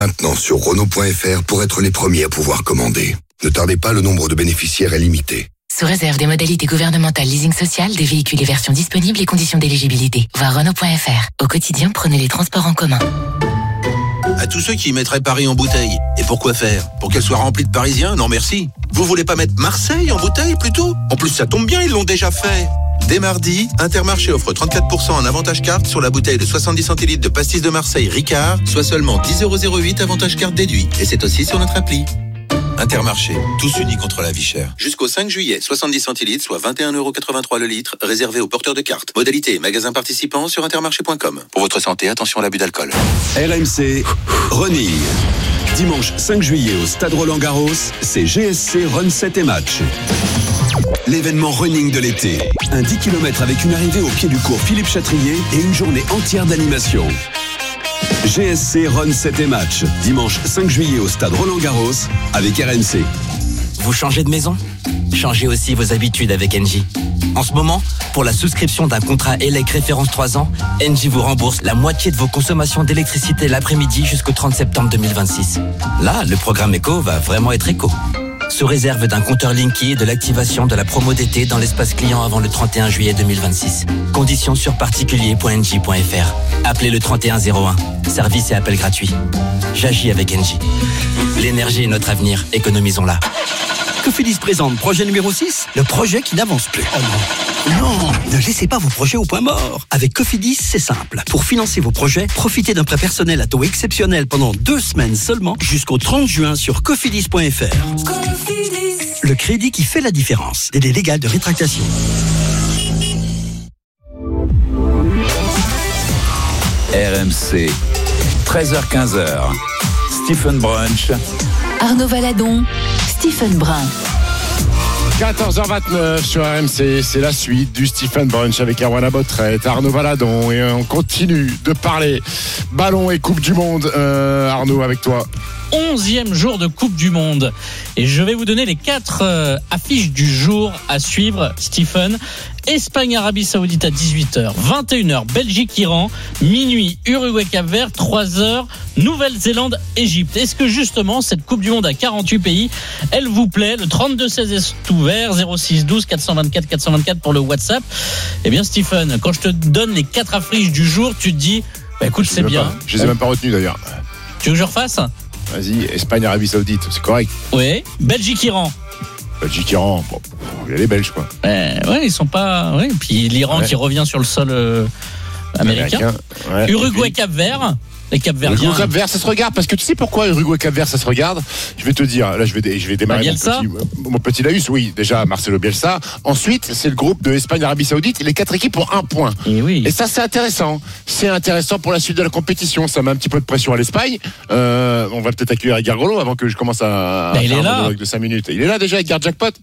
Maintenant sur Renault.fr pour être les premiers à pouvoir commander. Ne tardez pas, le nombre de bénéficiaires est limité. Sous réserve des modalités gouvernementales leasing social, des véhicules et versions disponibles et conditions d'éligibilité. Voir Renault.fr. Au quotidien, prenez les transports en commun. À tous ceux qui mettraient Paris en bouteille. Et pourquoi faire ? Pour qu'elle soit remplie de Parisiens ? Non merci. Vous voulez pas mettre Marseille en bouteille plutôt ? En plus ça tombe bien, ils l'ont déjà fait. Dès mardi, Intermarché offre 34% en avantage carte sur la bouteille de 70 centilitres de pastis de Marseille Ricard, soit seulement 10,08€ avantage carte déduit. Et c'est aussi sur notre appli. Intermarché, tous unis contre la vie chère. Jusqu'au 5 juillet, 70 centilitres, soit 21,83€ le litre, réservé aux porteurs de cartes. Modalité et magasins participants sur intermarché.com. Pour votre santé, attention à l'abus d'alcool. RMC Running. Dimanche 5 juillet au Stade Roland-Garros, c'est GSC Run 7 et Match. L'événement running de l'été. Un 10 km avec une arrivée au pied du cours Philippe Chatrier et une journée entière d'animation. GSC Run 7 et Match. Dimanche 5 juillet au Stade Roland-Garros avec RMC. Vous changez de maison ? Changez aussi vos habitudes avec Engie. En ce moment, pour la souscription d'un contrat ELEC référence 3 ans, Engie vous rembourse la moitié de vos consommations d'électricité l'après-midi jusqu'au 30 septembre 2026. Là, le programme éco va vraiment être éco. Sous réserve d'un compteur Linky et de l'activation de la promo d'été dans l'espace client avant le 31 juillet 2026. Conditions sur particulier.engie.fr. Appelez le 3101. Service et appel gratuit. J'agis avec Engie. L'énergie est notre avenir. Économisons-la. Cofidis présente projet numéro 6, le projet qui n'avance plus. Oh non. Non, ne laissez pas vos projets au point mort. Avec Cofidis, c'est simple. Pour financer vos projets, profitez d'un prêt personnel à taux exceptionnel pendant 2 semaines seulement jusqu'au 30 juin sur cofidis.fr. Le crédit qui fait la différence. Délai légal de rétractation. RMC, 13h-15h. Stephen Brunch. Arnaud Valadon, Stephen Brun. 14h29 sur RMC, c'est la suite du Stephen Brunch avec Erwan Abotret, Arnaud Valadon, et on continue de parler ballon et Coupe du Monde. Arnaud, avec toi. 11e jour de Coupe du Monde. Et je vais vous donner les 4 affiches du jour à suivre, Stephen. Espagne-Arabie Saoudite à 18h, 21h, Belgique-Iran, minuit, Uruguay-Cap-Vert, 3h, Nouvelle-Zélande-Égypte. Est-ce que justement cette Coupe du Monde à 48 pays, elle vous plaît ? Le 32-16 est ouvert, 06 12 424 424 pour le WhatsApp. Eh bien Stephen, quand je te donne les 4 affiches du jour, tu te dis, bah écoute, c'est bien. Je les ai même pas retenus d'ailleurs. Tu veux que je refasse ? Vas-y, Espagne-Arabie Saoudite, c'est correct. Oui, Belgique-Iran. Belgique-Iran, bon, il y a les Belges quoi. Ouais, ils sont pas. Ouais. Puis l'Iran qui revient sur le sol américain. Ouais. Uruguay-Cap-Vert. Les Cap-Verdiens. Uruguay-Cap-Vert, ça se regarde parce que tu sais pourquoi Uruguay-Cap-Vert ça se regarde ? Je vais te dire, là je vais démarrer mon petit laïus. Oui, déjà Marcelo Bielsa. Ensuite, c'est le groupe de Espagne-Arabie Saoudite. Les 4 équipes ont 1 point. Et ça, c'est intéressant. C'est intéressant pour la suite de la compétition. Ça met un petit peu de pression à l'Espagne. On va peut-être accueillir Edgar Golo avant que je commence à faire un monologue de 5 minutes. Il est là déjà, Edgar Jackpot.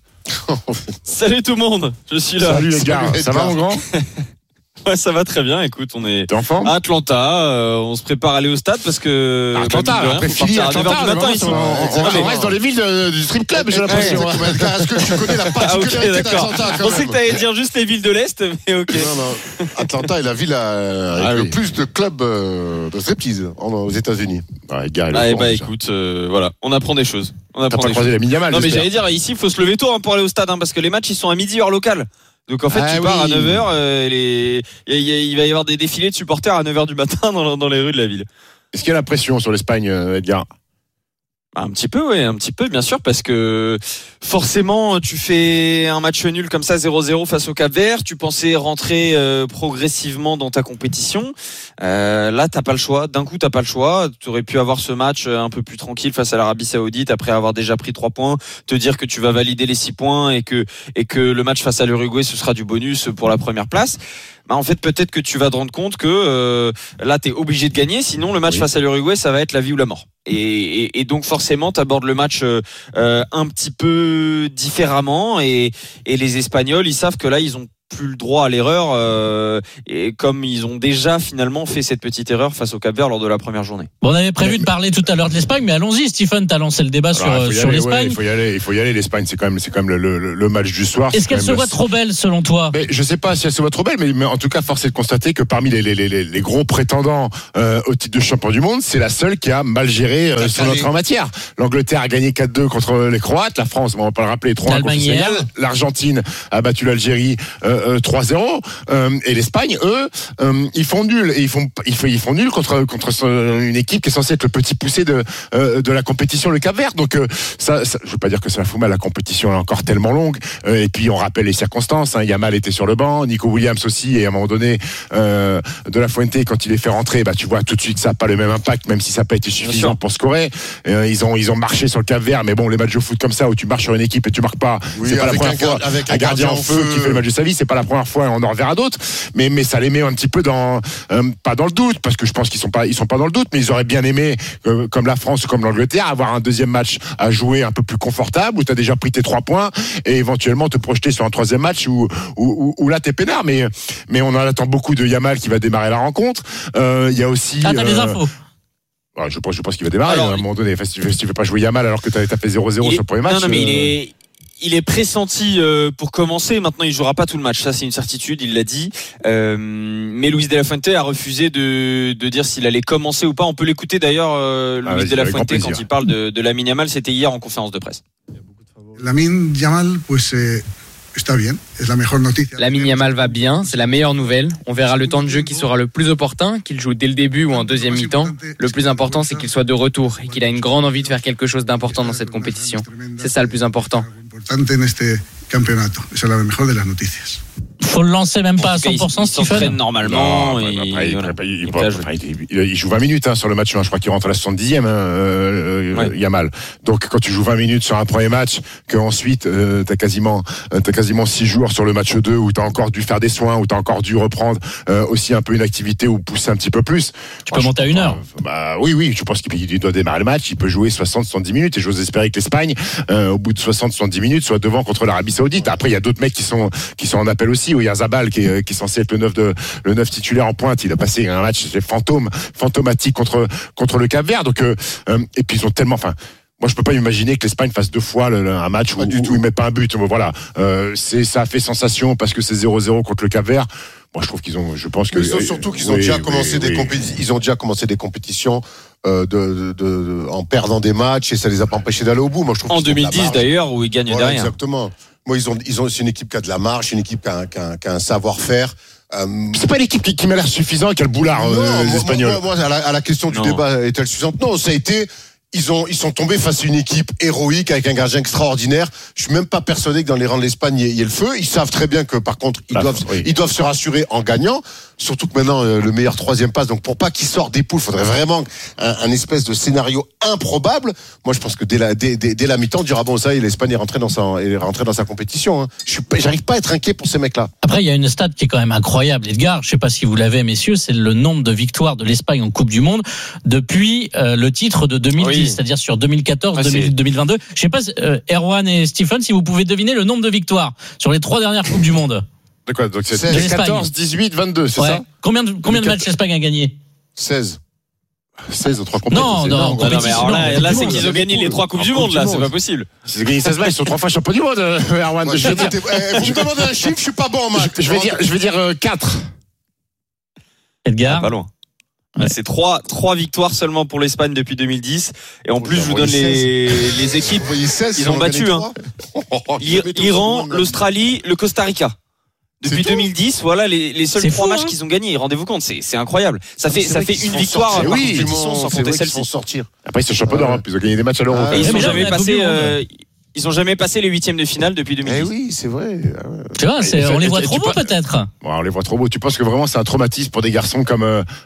Salut tout le monde, je suis là. Salut Edgar, ça va mon grand ? Ouais, ça va très bien. Écoute, on est en forme à Atlanta. On se prépare à aller au stade parce que Atlanta, après fini à 9h du matin ici. On reste dans les villes du strip club, j'ai l'impression. Est-ce que tu connais la particularité d'Atlanta ? Je pensais que t'allais dire juste les villes de l'Est, mais ok. Non. Atlanta est la ville avec le plus de clubs de striptease aux États-Unis. Écoute, voilà, on apprend des choses. T'as pas croisé la Miniamal ? Non, mais j'allais dire, ici, il faut se lever tôt pour aller au stade, parce que les matchs, ils sont à midi heure locale. Donc en fait, tu pars à 9h, il va y avoir des défilés de supporters à 9h du matin dans les rues de la ville. Est-ce qu'il y a la pression sur l'Espagne, Edgar ? Un petit peu, bien sûr, parce que forcément, tu fais un match nul comme ça, 0-0 face au Cap-Vert, tu pensais rentrer progressivement dans ta compétition. Là, t'as pas le choix. D'un coup, t'as pas le choix. Tu aurais pu avoir ce match un peu plus tranquille face à l'Arabie Saoudite après avoir déjà pris 3 points, te dire que tu vas valider les 6 points et que le match face à l'Uruguay, ce sera du bonus pour la première place. En fait, peut-être que tu vas te rendre compte que là, t'es obligé de gagner, sinon le match face à l'Uruguay, ça va être la vie ou la mort. Et donc forcément, t'abordes le match un petit peu différemment, et les Espagnols, ils savent que là, ils ont plus le droit à l'erreur, et comme ils ont déjà finalement fait cette petite erreur face au Cap-Vert lors de la première journée. Bon, on avait prévu de parler tout à l'heure de l'Espagne, mais allons-y, Stephen, t'as lancé le débat sur l'Espagne. Il faut y aller. L'Espagne, c'est quand même le match du soir. Est-ce qu'elle se voit trop belle selon toi? Je sais pas si elle se voit trop belle, mais en tout cas, force est de constater que parmi les gros prétendants au titre de champion du monde, c'est la seule qui a mal géré son entrée en matière. L'Angleterre a gagné 4-2 contre les Croates, la France, on va pas le rappeler, 3-1 contre le Sénégal, l'Argentine a battu l'Algérie 3-0, et l'Espagne, eux, ils font nul, et ils font nul contre une équipe qui est censée être le petit poussé de la compétition, le Cap-Vert. Donc ça, je veux pas dire que ça fout mal, la compétition est encore tellement longue, et puis on rappelle les circonstances, Yamal était sur le banc, Nico Williams aussi, et à un moment donné De La Fuente, quand il est fait rentrer, tu vois tout de suite que ça n'a pas le même impact, même si ça n'a pas été suffisant pour scorer. Ils ont marché sur le Cap-Vert, mais bon, les matchs de foot comme ça où tu marches sur une équipe et tu marques pas, c'est pas la première fois. Avec un gardien en feu qui fait le match de sa vie, c'est pas la première fois, on en reverra d'autres, mais ça les met un petit peu dans pas dans le doute, parce que je pense qu'ils sont pas dans le doute, mais ils auraient bien aimé, comme la France ou comme l'Angleterre, avoir un deuxième match à jouer un peu plus confortable, où tu as déjà pris tes 3 points, et éventuellement te projeter sur un troisième match où là t'es peinard, mais on en attend beaucoup de Yamal qui va démarrer la rencontre. Il y a aussi t'as des infos? Je pense qu'il va démarrer. À un moment donné, si tu veux pas jouer Yamal alors que tu as fait 0-0 sur le premier match. Non, mais il est pressenti pour commencer. Maintenant, il jouera pas tout le match. Ça, c'est une certitude. Il l'a dit. Mais Luis De La Fuente a refusé de dire s'il allait commencer ou pas. On peut l'écouter d'ailleurs, Luis De La Fuente, quand il parle de Lamine Yamal. C'était hier en conférence de presse. Lamine Yamal, está bien, es la mejor noticia. Lamine Yamal va bien, c'est la meilleure nouvelle. On verra le temps de jeu qui sera le plus opportun, qu'il joue dès le début ou en deuxième mi-temps. Le plus important, c'est qu'il soit de retour et qu'il a une grande envie de faire quelque chose d'important dans cette compétition. C'est ça le plus important. Campeonato. Esa es la mejor de las noticias. Faut le lancer même pas à 100%, il s'entraîne normalement. Il joue 20 minutes sur le match. Je crois qu'il rentre à la 70e, Yamal. Donc quand tu joues 20 minutes sur un premier match, qu'ensuite t'as quasiment 6 jours sur le match 2 où t'as encore dû faire des soins, où t'as encore dû reprendre aussi un peu une activité ou pousser un petit peu plus. Tu peux monter à 1 heure. Oui, je pense qu'il doit démarrer le match. Il peut jouer 60-70 minutes et j'ose espérer que l'Espagne, au bout de 60-70 minutes, soit devant contre l'Arabie Saoudite. Après, il y a d'autres mecs qui sont en appel aussi. Il y a Zabal qui est censé être le 9 titulaire en pointe. Il a passé un match fantomatique contre le Cap-Vert. Donc et puis ils ont tellement, moi je peux pas imaginer que l'Espagne fasse 2 fois un match où ils mettent pas un but. Voilà, ça a fait sensation parce que c'est 0-0 contre le Cap-Vert. Moi je pense que surtout qu'ils ont déjà commencé ils ont déjà commencé des compétitions en perdant des matchs et ça les a pas empêchés d'aller au bout. Moi je trouve en 2010 d'ailleurs où ils gagnent derrière. Exactement. Moi, c'est une équipe qui a de la marche, une équipe qui a un savoir-faire. C'est pas l'équipe qui m'a l'air suffisant, qui a le boulard, les Espagnols. Moi, à la question du débat est-elle suffisante? Non, ça a été. Ils sont tombés face à une équipe héroïque avec un gardien extraordinaire. Je suis même pas persuadé que dans les rangs de l'Espagne il y ait le feu. Ils savent très bien que par contre ils doivent se rassurer en gagnant. Surtout que maintenant le meilleur 3e passe. Donc pour pas qu'ils sortent des poules, il faudrait vraiment un espèce de scénario improbable. Moi je pense que dès la mi-temps, on dira bon ça y est, l'Espagne est rentrée dans sa compétition. J'arrive pas à être inquiet pour ces mecs-là. Après il y a une stat qui est quand même incroyable, Edgar. Je sais pas si vous l'avez, messieurs, c'est le nombre de victoires de l'Espagne en Coupe du Monde depuis le titre de 2010. C'est-à-dire sur 2014, 2022. Je sais pas, Erwan et Stephen, si vous pouvez deviner le nombre de victoires sur les 3 dernières Coupes du Monde. De quoi? Donc c'est 14, 18, 22, c'est ça? Combien de matchs l'Espagne a gagné? 16 aux 3 compétitions. Non, compétition. Là, c'est qu'ils ont gagné les 3 Coupes du Monde, là, c'est pas possible. Ils ont gagné 16 matchs, ils sont 3 fois champions du monde, Erwan. Vous me demandez un chiffre, je suis pas bon en maths. Je vais dire 4. Edgar? Pas loin. C'est 3 victoires seulement pour l'Espagne depuis 2010. Et en plus, je vous donne les équipes. Ils ont battu l'Iran, l'Australie, le Costa Rica. Depuis 2010, voilà les seuls 3 matchs qu'ils ont gagnés. Rendez-vous compte, c'est incroyable. Ça fait une victoire par compétition sans compter celle-ci. Après, ils sont champions d'Europe. Ils ont gagné des matchs à l'Euro. Et ils ont jamais passé les 8e de finale depuis 2010. Oui, c'est vrai. Tu vois, on les voit trop beaux peut-être. On les voit trop beaux. Tu penses que vraiment c'est un traumatisme pour des garçons comme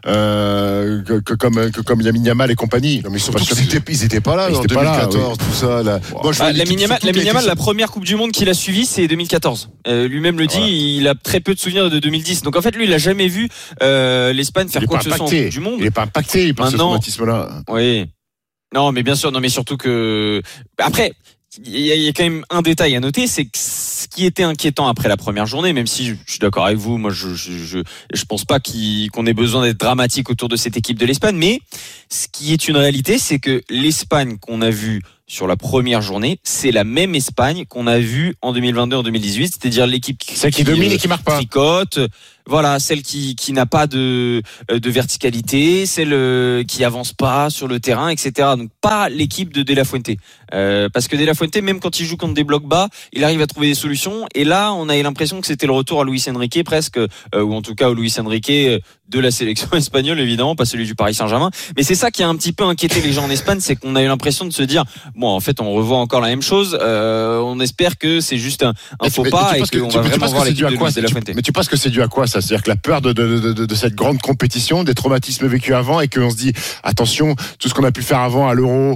Lamine Yamal et compagnie? Non, mais surtout ils étaient pas là en 2014, tout ça. Lamine Yamal, la première Coupe du Monde qu'il a suivie, c'est 2014. Lui-même le dit, il a très peu de souvenirs de 2010. Donc en fait, lui, il a jamais vu l'Espagne faire quoi que ce soit en Coupe du Monde. Il est pas impacté par ce traumatisme-là. Oui. Non, mais bien sûr. Non, mais surtout que après. il y a quand même un détail à noter, c'est que ce qui était inquiétant après la première journée, même si je suis d'accord avec vous, moi je pense pas qu'on ait besoin d'être dramatique autour de cette équipe de l'Espagne, mais ce qui est une réalité, c'est que l'Espagne qu'on a vue sur la première journée, c'est la même Espagne qu'on a vue en 2022, en 2018, c'est-à-dire l'équipe qui domine et qui marque pas. Tricote, voilà, celle qui n'a pas de verticalité, celle qui avance pas sur le terrain, etc. Donc pas l'équipe de La Fuente, parce que De La Fuente, même quand il joue contre des blocs bas, il arrive à trouver des solutions. Et là, on a eu l'impression que c'était le retour à Luis Enrique presque, ou en tout cas au Luis Enrique de la sélection espagnole, évidemment, pas celui du Paris Saint-Germain. Mais c'est ça qui a un petit peu inquiété les gens en Espagne, c'est qu'on a eu l'impression de se dire, bon, en fait, on revoit encore la même chose. On espère que c'est juste un faux pas et qu'on va vraiment voir l'équipe de Luis De La Fuente. Mais tu penses que c'est dû à quoi ça? C'est-à-dire que la peur de cette grande compétition, des traumatismes vécus avant, et qu'on se dit attention, tout ce qu'on a pu faire avant à l'Euro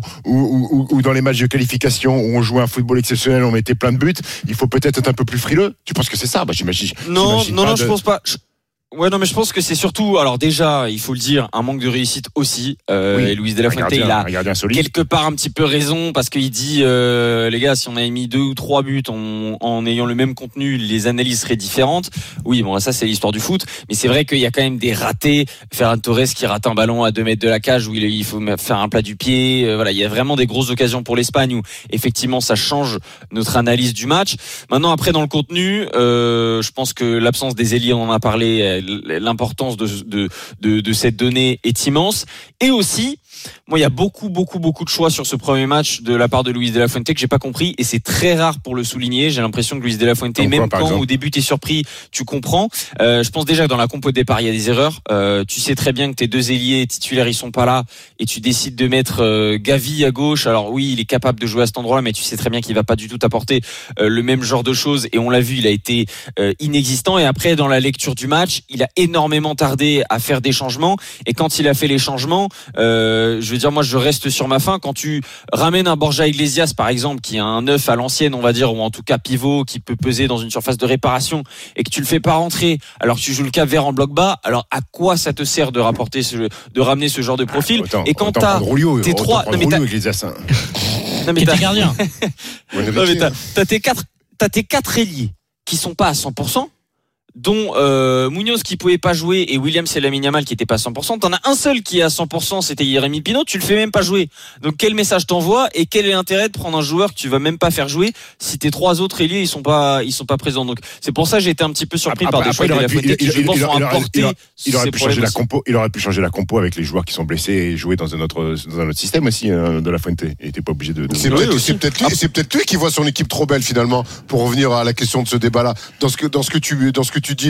ou dans les matchs de qualification où on jouait un football exceptionnel, on mettait plein de buts, il faut peut-être être un peu plus frileux. Tu penses que c'est ça? J'imagine. Non, je pense pas. Ouais, non, mais je pense que c'est surtout, alors déjà, il faut le dire, un manque de réussite aussi. Et Luis De La Fuente, il a quelque part un petit peu raison, parce qu'il dit, les gars, si on avait mis 2 ou 3 buts en ayant le même contenu, les analyses seraient différentes. Oui, bon, ça, c'est l'histoire du foot. Mais c'est vrai qu'il y a quand même des ratés. Ferran Torres qui rate un ballon à 2 mètres de la cage où il faut faire un plat du pied. Voilà, il y a vraiment des grosses occasions pour l'Espagne où, effectivement, ça change notre analyse du match. Maintenant, après, dans le contenu, je pense que l'absence des ailiers, on en a parlé, l'importance de cette donnée est immense. Et aussi, moi, il y a beaucoup de choix sur ce premier match de la part de Luis De La Fuente que j'ai pas compris, et c'est très rare pour le souligner. J'ai l'impression que Luis De La Fuente, même quand au début t'es surpris, tu comprends. Je pense déjà que dans la compo de départ, il y a des erreurs. Tu sais très bien que tes 2 ailiers titulaires, ils sont pas là, et tu décides de mettre Gavi à gauche. Alors oui, il est capable de jouer à cet endroit-là, mais tu sais très bien qu'il va pas du tout t'apporter le même genre de choses. Et on l'a vu, il a été inexistant. Et après, dans la lecture du match, il a énormément tardé à faire des changements. Et quand il a fait les changements, je veux dire, moi je reste sur ma faim. Quand tu ramènes un Borja Iglesias par exemple, qui est un 9 à l'ancienne, on va dire, ou en tout cas pivot, qui peut peser dans une surface de réparation, et que tu le fais pas rentrer alors que tu joues le Cap Vert en bloc bas, alors à quoi ça te sert de ramener ce genre de profil? Et quand t'as tes 3, non mais t'es gardien. T'as tes 4 ailiers qui sont pas à 100%, dont Munoz qui pouvait pas jouer et Williams et Lamine Yamal qui étaient pas à 100%. T'en as un seul qui est à 100%, c'était Jérémy Pino, tu le fais même pas jouer. Donc quel message t'envoies, et quel est l'intérêt de prendre un joueur que tu vas même pas faire jouer si tes 3 autres ailiers ils sont pas présents. Donc c'est pour ça que j'ai été un petit peu surpris par des choix de La Fuente qui je pense ont apporté. Il aurait pu changer la compo. Il aurait pu changer la compo avec les joueurs qui sont blessés et jouer dans un autre système aussi de La Fuente. Il était pas obligé de. C'est peut-être lui qui voit son équipe trop belle finalement. Pour revenir à la question de ce débat-là, dans ce que tu dis,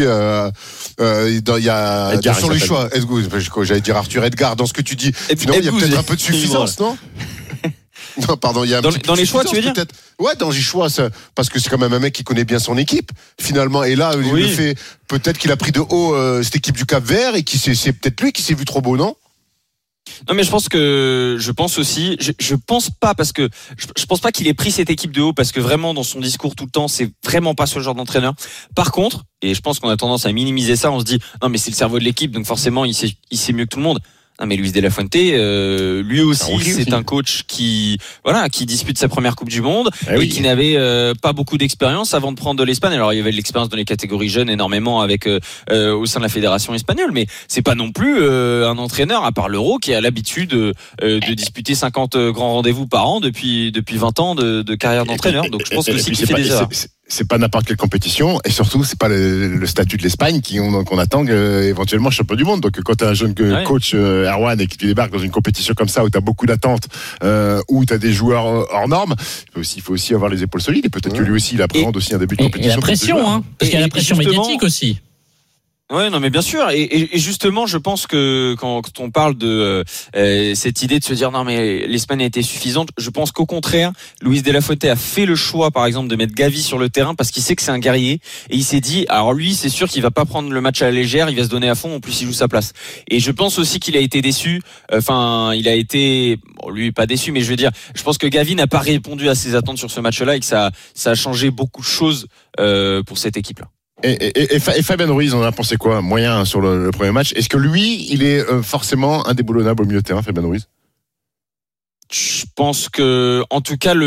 il y a Edgar, sur les choix. J'allais dire Arthur Edgar. Dans ce que tu dis, finalement, il y a peut-être un peu de suffisance, non? Non, pardon, il y a dans les choix, tu veux dire? Ouais, dans les choix, parce que c'est quand même un mec qui connaît bien son équipe, finalement. Et là, il le fait. Peut-être qu'il a pris de haut cette équipe du Cap Vert, et c'est peut-être lui qui s'est vu trop beau, non? Non, mais je pense aussi, je pense pas, parce que je pense pas qu'il ait pris cette équipe de haut, parce que vraiment dans son discours tout le temps, c'est vraiment pas ce genre d'entraîneur. Par contre, et je pense qu'on a tendance à minimiser ça, on se dit non mais c'est le cerveau de l'équipe, donc forcément il sait mieux que tout le monde. Non mais Luis De La Fuente, lui aussi, c'est un coach qui dispute sa première Coupe du Monde et qui n'avait pas beaucoup d'expérience avant de prendre de l'Espagne. Alors il y avait de l'expérience dans les catégories jeunes énormément avec au sein de la fédération espagnole, mais c'est pas non plus un entraîneur, à part l'Euro, qui a l'habitude de disputer 50 grands rendez-vous par an depuis 20 ans de carrière d'entraîneur. Donc je pense que qu'il fait des erreurs. C'est pas n'importe quelle compétition, et surtout c'est pas le statut de l'Espagne qu'on attend éventuellement champion du monde. Donc quand t'as un jeune coach Erwan, et que tu débarques dans une compétition comme ça où t'as beaucoup d'attentes, où t'as des joueurs hors normes, il faut aussi avoir les épaules solides, et peut-être que lui aussi il appréhende aussi un début de compétition. Et la pression, parce qu'il y a la pression médiatique aussi. Ouais, non, mais bien sûr. Et justement, je pense que quand on parle de cette idée de se dire non, mais l'Espagne a été suffisante, je pense qu'au contraire, Luis De La Fuente a fait le choix, par exemple, de mettre Gavi sur le terrain parce qu'il sait que c'est un guerrier, et il s'est dit, alors lui, c'est sûr qu'il va pas prendre le match à la légère, il va se donner à fond, en plus il joue sa place. Et je pense aussi qu'il a été déçu. Enfin, il a été, lui pas déçu, mais je veux dire, je pense que Gavi n'a pas répondu à ses attentes sur ce match-là, et que ça a changé beaucoup de choses pour cette équipe-là. Et Fabien Ruiz, on a pensé quoi? Moyen sur le premier match. Est-ce que lui, il est forcément indéboulonnable au milieu de terrain, Fabien Ruiz? Je pense que, en tout cas, le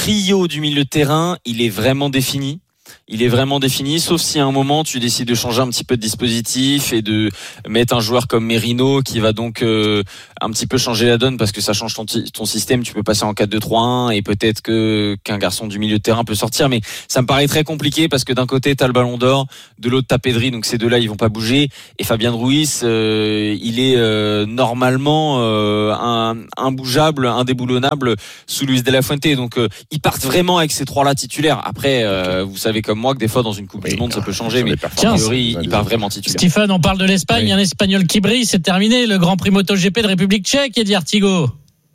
trio du milieu de terrain, il est vraiment défini. Sauf si à un moment tu décides de changer un petit peu de dispositif et de mettre un joueur comme Merino qui va donc un petit peu changer la donne parce que ça change ton système. Tu peux passer en 4-2-3-1 et peut-être qu'un garçon du milieu de terrain peut sortir, mais ça me paraît très compliqué parce que d'un côté t'as le Ballon d'Or, de l'autre t'as Pedri, donc ces deux-là ils vont pas bouger, et Fabien Ruiz il est normalement imbougeable, indéboulonnable sous Luis de la Fuente, donc ils partent vraiment avec ces trois-là titulaires. Après vous savez comme moi que des fois dans une Coupe du Monde ça peut changer, mais a priori il part vraiment titulaire. Stephen, on parle de l'Espagne, un Espagnol qui brille, c'est terminé, le Grand Prix MotoGP de République Tchèque, Eddie Artigo.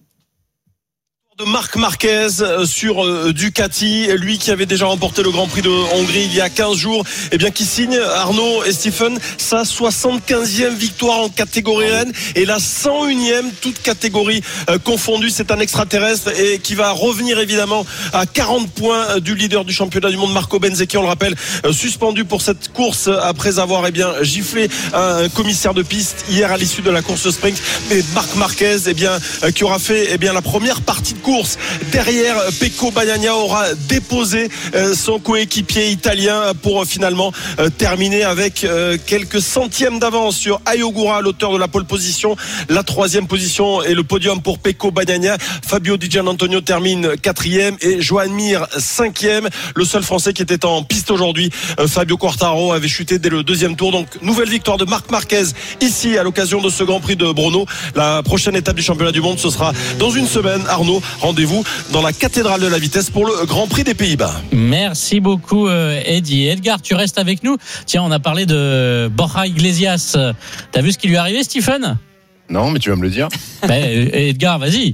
De Marc Marquez sur Ducati, lui qui avait déjà remporté le Grand Prix de Hongrie il y a 15 jours, et bien qui signe, Arnaud et Stephen, sa 75e victoire en catégorie N et la 101e toute catégorie confondue. C'est un extraterrestre et qui va revenir évidemment à 40 points du leader du championnat du monde, Marco Bezzecchi, on le rappelle, suspendu pour cette course après avoir giflé un commissaire de piste hier à l'issue de la course sprint. Mais Marc Marquez qui aura fait la première partie de course derrière Pecco Bagnaia, aura déposé son coéquipier italien pour finalement terminer avec quelques centièmes d'avance sur Ayogura, l'auteur de la pole position. La 3e position et le podium pour Pecco Bagnaia. Fabio Di Gianantonio termine 4e et Joan Mir 5e. Le seul Français qui était en piste aujourd'hui, Fabio Quartararo, avait chuté dès le 2e tour. Donc nouvelle victoire de Marc Marquez ici à l'occasion de ce Grand Prix de Brno. La prochaine étape du championnat du monde, ce sera dans une semaine. Arnaud, rendez-vous dans la cathédrale de la vitesse pour le Grand Prix des Pays-Bas. Merci beaucoup Eddie. Edgar, tu restes avec nous. Tiens, on a parlé de Borja Iglesias. T'as vu ce qui lui est arrivé, Stephen ? Non, mais tu vas me le dire. Edgar, vas-y.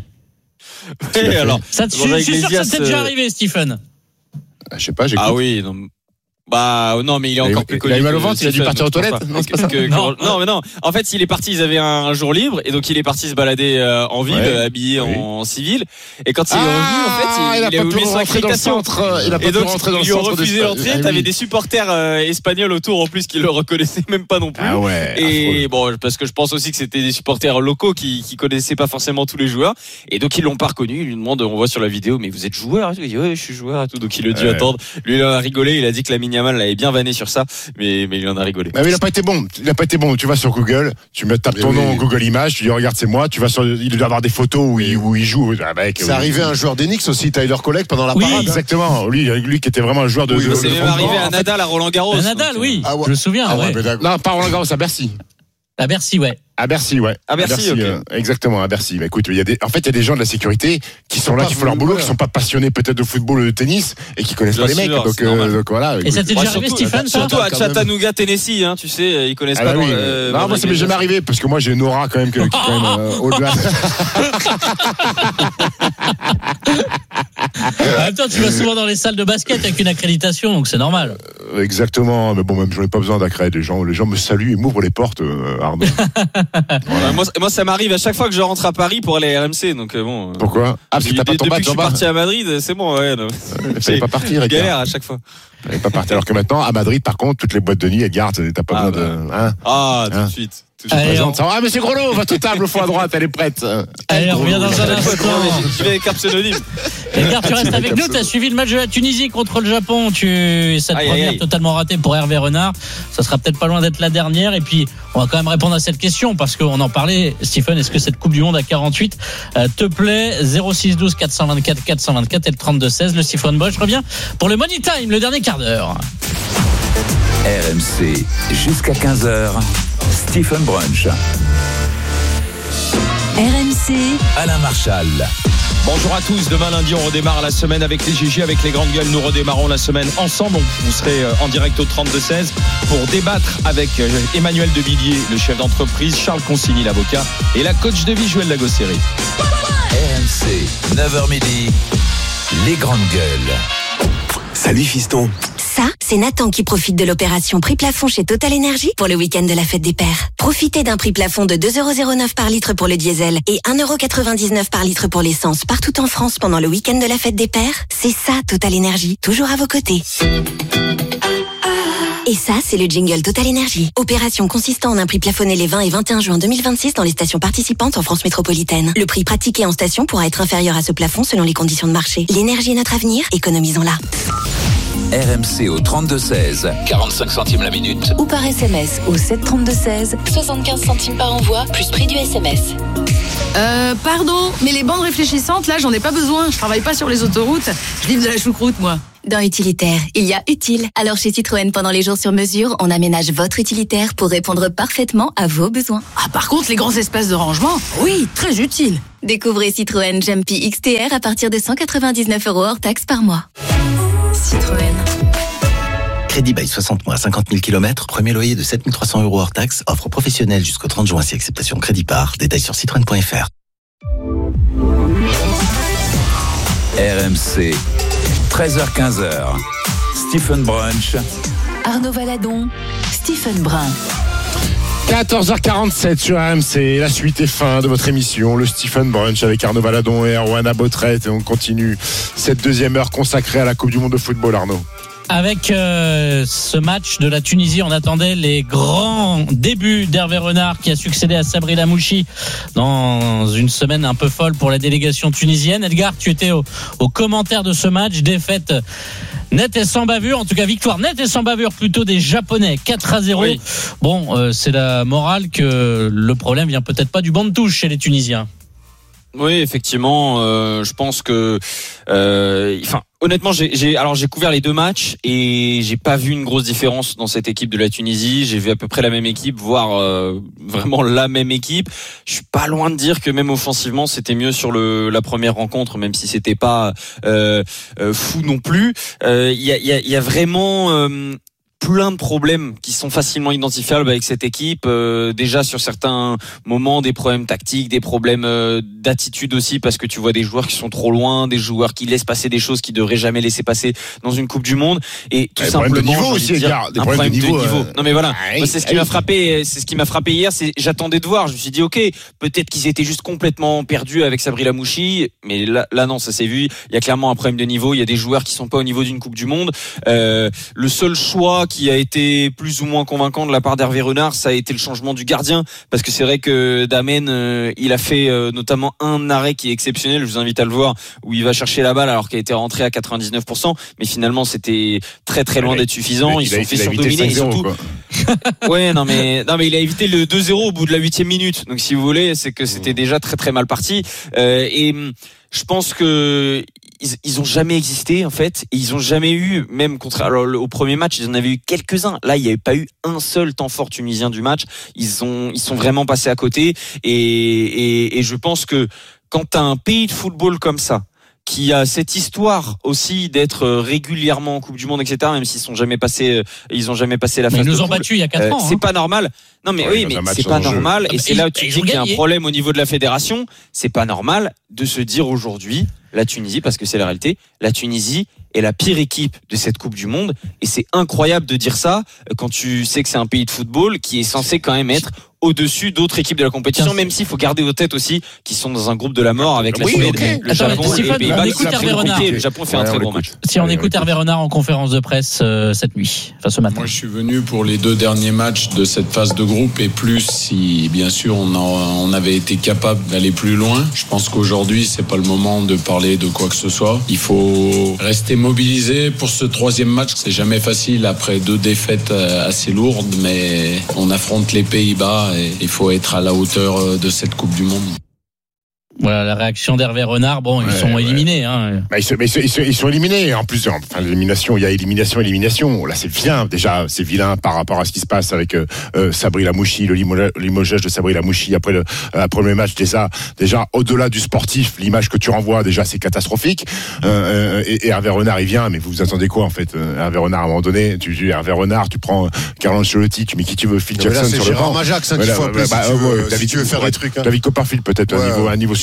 Alors, je suis sûr que ça t'est déjà arrivé, Stephen. Je sais pas, j'écoute. Ah oui, non. Bah non, mais il est encore plus connu. Il a eu mal au ventre, il a dû partir aux toilettes. Non, c'est pas ça. Non, mais non. En fait, il est parti. Ils avaient un jour libre et donc il est parti se balader en ville, habillé en civil. Et quand il est revenu, en fait, il a oublié son accréditation. Et donc ils lui ont refusé l'entrée. T'avais des supporters espagnols autour en plus qui le reconnaissaient même pas non plus. Ah ouais. Et bon, parce que je pense aussi que c'était des supporters locaux qui connaissaient pas forcément tous les joueurs. Et donc ils l'ont pas reconnu. Ils lui demandent, on voit sur la vidéo, mais vous êtes joueur ? Il dit ouais, je suis joueur et tout. Donc il a dû attendre. Lui, il a rigolé. Il a dit que la Yamal l'avait bien vanné sur ça, mais il en a rigolé. Mais il a pas été bon. Tu vas sur Google, tu tapes ton nom Google Images, tu dis regarde c'est moi. Tu vas il doit avoir des photos où il joue. C'est arrivé à un joueur d'Enix aussi, Tyler Collect, pendant la parade. Exactement. Lui qui était vraiment un joueur de. C'est même arrivé à Nadal, à Roland Garros. Nadal, oui. Je me souviens. Non, pas Roland Garros, à Bercy. À Bercy, ouais. À Bercy, ouais. À Bercy, ok. Exactement, à Bercy. Mais écoute, il y a des gens de la sécurité qui sont là, qui font leur boulot, qui sont pas passionnés peut-être de football ou de tennis et qui connaissent pas les mecs. Donc voilà. Et ça t'est déjà arrivé, Stephen, ça ? Surtout à Chattanooga, Tennessee, tu sais, ils connaissent pas. Non, moi ça m'est jamais arrivé parce que moi j'ai une aura quand même qui est quand même au-delà. En même temps, tu vas souvent dans les salles de basket avec une accréditation, donc c'est normal. Exactement, mais bon, même j'en ai pas besoin d'accréd. Les gens me saluent et m'ouvrent les portes, Arnaud. Voilà. Moi, ça m'arrive à chaque fois que je rentre à Paris pour aller à RMC, donc bon. Pourquoi ? Parce que t'as pas ton Depuis que je suis parti à Madrid, c'est bon, ouais. Fallait pas partir, Edgar. Galère à chaque fois. Fallait pas partir. Alors que maintenant, à Madrid, par contre, toutes les boîtes de nuit, Edgar, t'as pas besoin de. Tout de suite. Allez, monsieur Groslo, votre table au fond à droite, elle est prête. Allez, on revient dans un instant. Je vais avec un pseudonyme. Edgar, tu restes avec nous. Tu as suivi le match de la Tunisie contre le Japon. Cette première totalement ratée pour Hervé Renard. Ça sera peut-être pas loin d'être la dernière. Et puis, on va quand même répondre à cette question parce qu'on en parlait. Stephen, est-ce que cette Coupe du Monde à 48 te plaît ? 06 12 424 424 et le 32 16. Le Stephen Bosch revient pour le Money Time, le dernier quart d'heure. RMC jusqu'à 15h. Stephen Brunch. RMC. Alain Marchal. Bonjour à tous, demain lundi on redémarre la semaine avec les GG, avec les grandes gueules. Nous redémarrons la semaine ensemble. Vous serez en direct au 32-16 pour débattre avec Emmanuel Devilliers, le chef d'entreprise, Charles Consigny, l'avocat, et la coach de vie, Joël Lagosserie. RMC, 9h midi, les grandes gueules. Salut fiston. Ça, c'est Nathan qui profite de l'opération prix plafond chez Total Energy pour le week-end de la fête des pères. Profitez d'un prix plafond de 2,09€ par litre pour le diesel et 1,99€ par litre pour l'essence partout en France pendant le week-end de la fête des pères. C'est ça Total Energy, toujours à vos côtés. Et ça, c'est le jingle Total Énergie. Opération consistant en un prix plafonné les 20 et 21 juin 2026 dans les stations participantes en France métropolitaine. Le prix pratiqué en station pourra être inférieur à ce plafond selon les conditions de marché. L'énergie est notre avenir, économisons-la. RMC au 32-16, 45 centimes la minute. Ou par SMS au 732-16, 75 centimes par envoi, plus prix du SMS. Pardon, mais les bandes réfléchissantes, là, j'en ai pas besoin. Je travaille pas sur les autoroutes. Je livre de la choucroute, moi. Dans Utilitaire, il y a utile. Alors chez Citroën, pendant les jours sur mesure, on aménage votre utilitaire pour répondre parfaitement à vos besoins. Ah, par contre, les grands espaces de rangement, oui, très utile. Découvrez Citroën Jumpy XTR à partir de 199 € hors taxe par mois. Citroën. Crédit bail 60 mois, 50 000 km, premier loyer de 7 300 € hors taxe, offre professionnelle jusqu'au 30 juin si acceptation crédit par, détails sur citroën.fr. RMC, 13h-15h, Stephen Brunch. Arnaud Valadon, Stephen Brun. 14h47 sur RMC, la suite et fin de votre émission, le Stephen Brunch avec Arnaud Valadon et Erwan Abotret. Et on continue cette deuxième heure consacrée à la Coupe du Monde de football, Arnaud. Avec ce match de la Tunisie, on attendait les grands débuts d'Hervé Renard qui a succédé à Sabri Lamouchi dans une semaine un peu folle pour la délégation tunisienne. Edgar, tu étais au commentaire de ce match, défaite nette et sans bavure, en tout cas victoire nette et sans bavure plutôt des Japonais, 4-0. Oui. Bon, c'est la morale que le problème vient peut-être pas du banc de touche chez les Tunisiens. Oui, effectivement, je pense que, honnêtement, j'ai couvert les deux matchs et j'ai pas vu une grosse différence dans cette équipe de la Tunisie. J'ai vu à peu près la même équipe, voire vraiment la même équipe. Je suis pas loin de dire que même offensivement, c'était mieux sur la première rencontre, même si c'était pas fou non plus. Il y a vraiment plein de problèmes qui sont facilement identifiables avec cette équipe. Déjà sur certains moments, des problèmes tactiques, des problèmes d'attitude aussi, parce que tu vois des joueurs qui sont trop loin, des joueurs qui laissent passer des choses qu'ils devraient jamais laisser passer dans une Coupe du Monde. Et tout simplement, de niveau aussi, Edgar, un problème de niveau. Non mais voilà, moi, c'est ce qui m'a frappé. C'est ce qui m'a frappé hier. J'attendais de voir. Je me suis dit, ok, peut-être qu'ils étaient juste complètement perdus avec Sabri Lamouchi, mais là non, ça s'est vu. Il y a clairement un problème de niveau. Il y a des joueurs qui sont pas au niveau d'une Coupe du Monde. Le seul choix qui a été plus ou moins convaincant de la part d'Hervé Renard, ça a été le changement du gardien, parce que c'est vrai que Damen, il a fait notamment un arrêt qui est exceptionnel, je vous invite à le voir, où il va chercher la balle alors qu'elle a été rentrée à 99%, mais finalement c'était très très loin d'être suffisant. Ils se sont fait surdominer et surtout ouais, non mais il a évité le 2-0 au bout de la 8e minute, donc si vous voulez, c'est que c'était déjà très très mal parti. Et je pense que ils ont jamais existé en fait, et ils ont jamais eu, même contre, alors au premier match ils en avaient eu quelques-uns, là il n'y avait pas eu un seul temps fort tunisien du match. Ils sont vraiment passés à côté, et je pense que quand t'as un pays de football comme ça, qui a cette histoire aussi d'être régulièrement en Coupe du Monde, etc., même s'ils sont jamais passés, ils ont jamais passé la phase de poule. Ils nous ont battus il y a 4 ans. C'est pas normal. Non mais oui, mais c'est pas normal. Et c'est là où tu dis qu'il y a un problème au niveau de la fédération. C'est pas normal de se dire aujourd'hui, la Tunisie, parce que c'est la réalité, la Tunisie est la pire équipe de cette Coupe du Monde. Et c'est incroyable de dire ça quand tu sais que c'est un pays de football qui est censé quand même être au-dessus d'autres équipes de la compétition, même s'il faut garder aux têtes aussi qu'ils sont dans un groupe de la mort avec la Suède, le Japon et les Pays-Bas. Le Japon fait un très bon match. Si on écoute Hervé Renard en conférence de presse cette nuit, enfin ce matin. Moi, je suis venu pour les 2 derniers matchs de cette phase de groupe, et plus si bien sûr on avait été capable d'aller plus loin. Je pense qu'aujourd'hui c'est pas le moment de parler de quoi que ce soit. Il faut rester mobilisé pour ce 3e match. C'est jamais facile après 2 défaites assez lourdes, mais on affronte les Pays-Bas et il faut être à la hauteur de cette Coupe du Monde. Voilà la réaction d'Hervé Renard. Bon, ils sont éliminés. Hein. Ils sont éliminés. En plus, enfin, l'élimination, il y a élimination. Là, c'est vilain. Déjà, c'est vilain par rapport à ce qui se passe avec Sabri Lamouchi, le limogeage de Sabri Lamouchi après le premier match. Déjà, au-delà du sportif, l'image que tu renvoies, déjà, c'est catastrophique. Et Hervé Renard, il vient. Mais vous attendez quoi, en fait? Hervé Renard, à un moment donné, Hervé Renard, tu prends Carlo Ancelotti, tu mets qui tu veux, Phil Jackson sur le banc. C'est Gérard Majax qu'il faut appeler si tu veux faire des trucs. David Copperfield, peut-être, à un niveau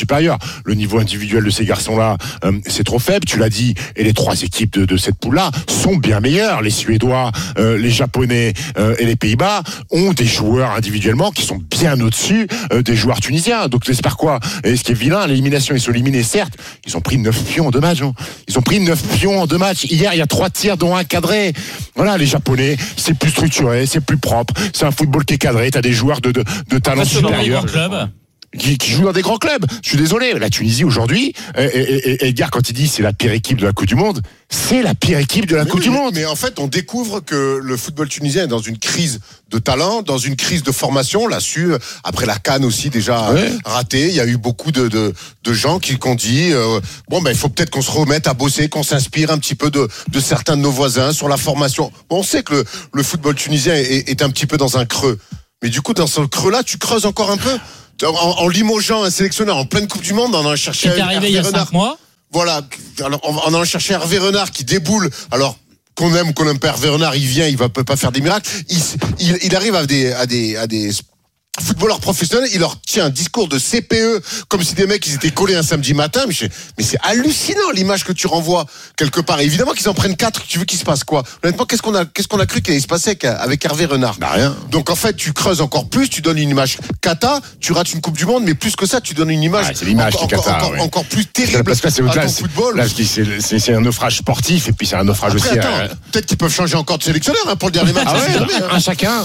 supérieur. Le niveau individuel de ces garçons-là, c'est trop faible, tu l'as dit. Et les 3 équipes de cette poule-là sont bien meilleures. Les Suédois, les Japonais et les Pays-Bas ont des joueurs individuellement qui sont bien au-dessus des joueurs tunisiens. Donc j'espère quoi? Et ce qui est vilain, l'élimination, ils sont éliminés, certes. Ils ont pris 9 pions en 2 matchs. Hein. Ils ont pris 9 pions en 2 matchs. Hier, il y a 3 tirs dont un cadré. Voilà, les Japonais, c'est plus structuré, c'est plus propre. C'est un football qui est cadré. T'as des joueurs de talent supérieur. Qui jouent dans des grands clubs. Je suis désolé, la Tunisie aujourd'hui, et Edgar quand il dit c'est la pire équipe de la Coupe du Monde, c'est la pire équipe de la Coupe du Monde. Mais en fait, on découvre que le football tunisien est dans une crise de talent, dans une crise de formation. On l'a su après la CAN aussi déjà ratée. Il y a eu beaucoup de gens qui ont dit il faut peut-être qu'on se remette à bosser, qu'on s'inspire un petit peu de certains de nos voisins sur la formation. Bon, on sait que le football tunisien est un petit peu dans un creux. Mais du coup, dans ce creux-là, tu creuses encore un peu. En limogeant un sélectionneur en pleine Coupe du Monde, on en a cherché arrivé il y a 5 mois. Voilà. Alors, on en a cherché Hervé Renard qui déboule. Alors, qu'on aime ou qu'on n'aime pas Hervé Renard, il vient, peut pas faire des miracles. Il arrive à des footballeurs professionnels, il leur tient un discours de CPE comme si des mecs ils étaient collés un samedi matin. Mais c'est hallucinant l'image que tu renvoies quelque part. Et évidemment qu'ils en prennent 4. Tu veux qu'il se passe quoi? Honnêtement, qu'est-ce qu'on a cru qu'il allait se passer avec Hervé Renard? Rien. Donc en fait, tu creuses encore plus, tu donnes une image cata, tu rates une Coupe du Monde, mais plus que ça, tu donnes une image, c'est l'image encore plus terrible. Parce que c'est au-delà, football. Là, c'est un naufrage sportif et puis c'est un naufrage aussi. Peut-être qu'ils peuvent changer encore de sélectionneur pour le dernier match. Un chacun.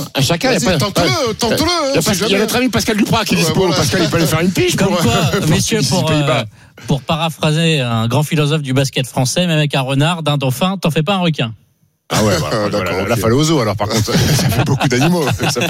Tente-le. Il y a notre ami Pascal Duprat qui est dispo. Pascal, il peut aller faire une pige. Comme quoi, messieurs, pour paraphraser un grand philosophe du basket français, même avec un renard, d'un dauphin, t'en fais pas un requin. Ah ouais, là, fallait au zoo, alors par contre, ça fait beaucoup d'animaux.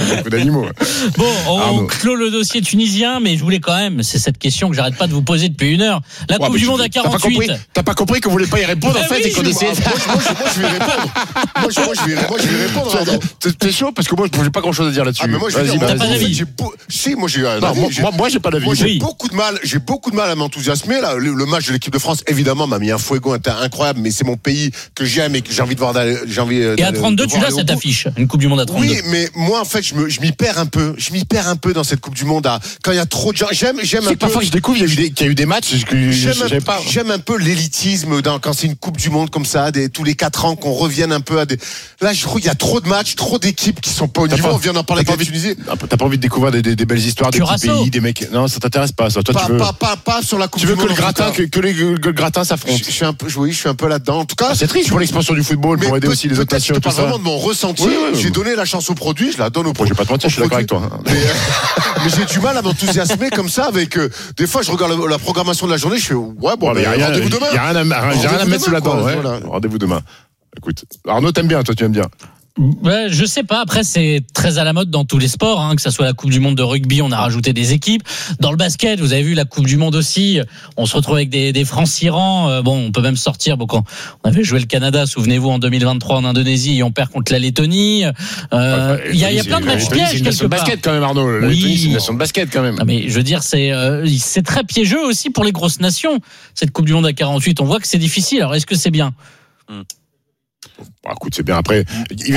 Bon, on clôt le dossier tunisien, mais je voulais quand même, c'est cette question que j'arrête pas de vous poser depuis 1 heure. La Coupe du Monde à 48. T'as pas compris qu'on voulait pas y répondre, en fait, et qu'on essayait. Moi, je vais répondre. Moi, je vais répondre. T'es chaud, parce que moi, j'ai pas grand chose à dire là-dessus. Mais moi, je vais dire, t'as pas d'avis. Moi, j'ai un avis. Moi, j'ai pas d'avis. Moi, j'ai beaucoup de mal à m'enthousiasmer, là. Le match de l'équipe de France, évidemment, m'a mis un fuego incroyable, mais c'est mon pays que j'aime et que j'ai envie de voir et à 32, tu l'as cette affiche, une Coupe du Monde à 32. Oui, mais moi en fait, je m'y perds un peu. Je m'y perds un peu dans cette Coupe du Monde. Quand il y a trop de gens, j'aime un peu. Parfois, je découvre qu'il y a eu des matchs que j'aime pas. J'aime un peu l'élitisme quand c'est une Coupe du Monde comme ça, tous les 4 ans, qu'on revienne un peu à des. Là, je trouve qu'il y a trop de matchs, trop d'équipes qui sont pas au niveau. On vient d'en parler avec la Tunisie. T'as pas envie de découvrir des belles histoires des petits pays, des mecs. Non, ça t'intéresse pas. Ça, toi, tu veux. Pas sur la Coupe du Monde. Tu veux que le gratin s'affrontent. Je suis un peu là-dedans. En tout cas, c'est triste pour l'expansion du football, pour aider aussi les autres nations. Vraiment de mon ressenti, j'ai donné la chance au produit, je la donne au produit. Je vais pas te mentir, je suis d'accord avec toi. Mais j'ai du mal à m'enthousiasmer comme ça avec. Des fois, je regarde la programmation de la journée, je fais rendez-vous demain. Il y a rien à mettre sous la dent. Rendez-vous demain. Écoute, Arnaud, t'aimes bien, toi, tu aimes bien. Ouais, je sais pas. Après, c'est très à la mode dans tous les sports, que ça soit la Coupe du Monde de rugby, on a rajouté des équipes. Dans le basket, vous avez vu la Coupe du Monde aussi. On se retrouve avec des francs-cirants. On peut même sortir. Quand on avait joué le Canada, souvenez-vous, en 2023 en Indonésie, et on perd contre la Lettonie. Il y a plein de matchs pièges quelque part. C'est une nation de basket quand même, Arnaud. La Lettonie, c'est une nation de basket quand même. Non, mais je veux dire, c'est très piégeux aussi pour les grosses nations. Cette Coupe du Monde à 48, on voit que c'est difficile. Alors, est-ce que c'est bien? Écoute, c'est bien. Après, il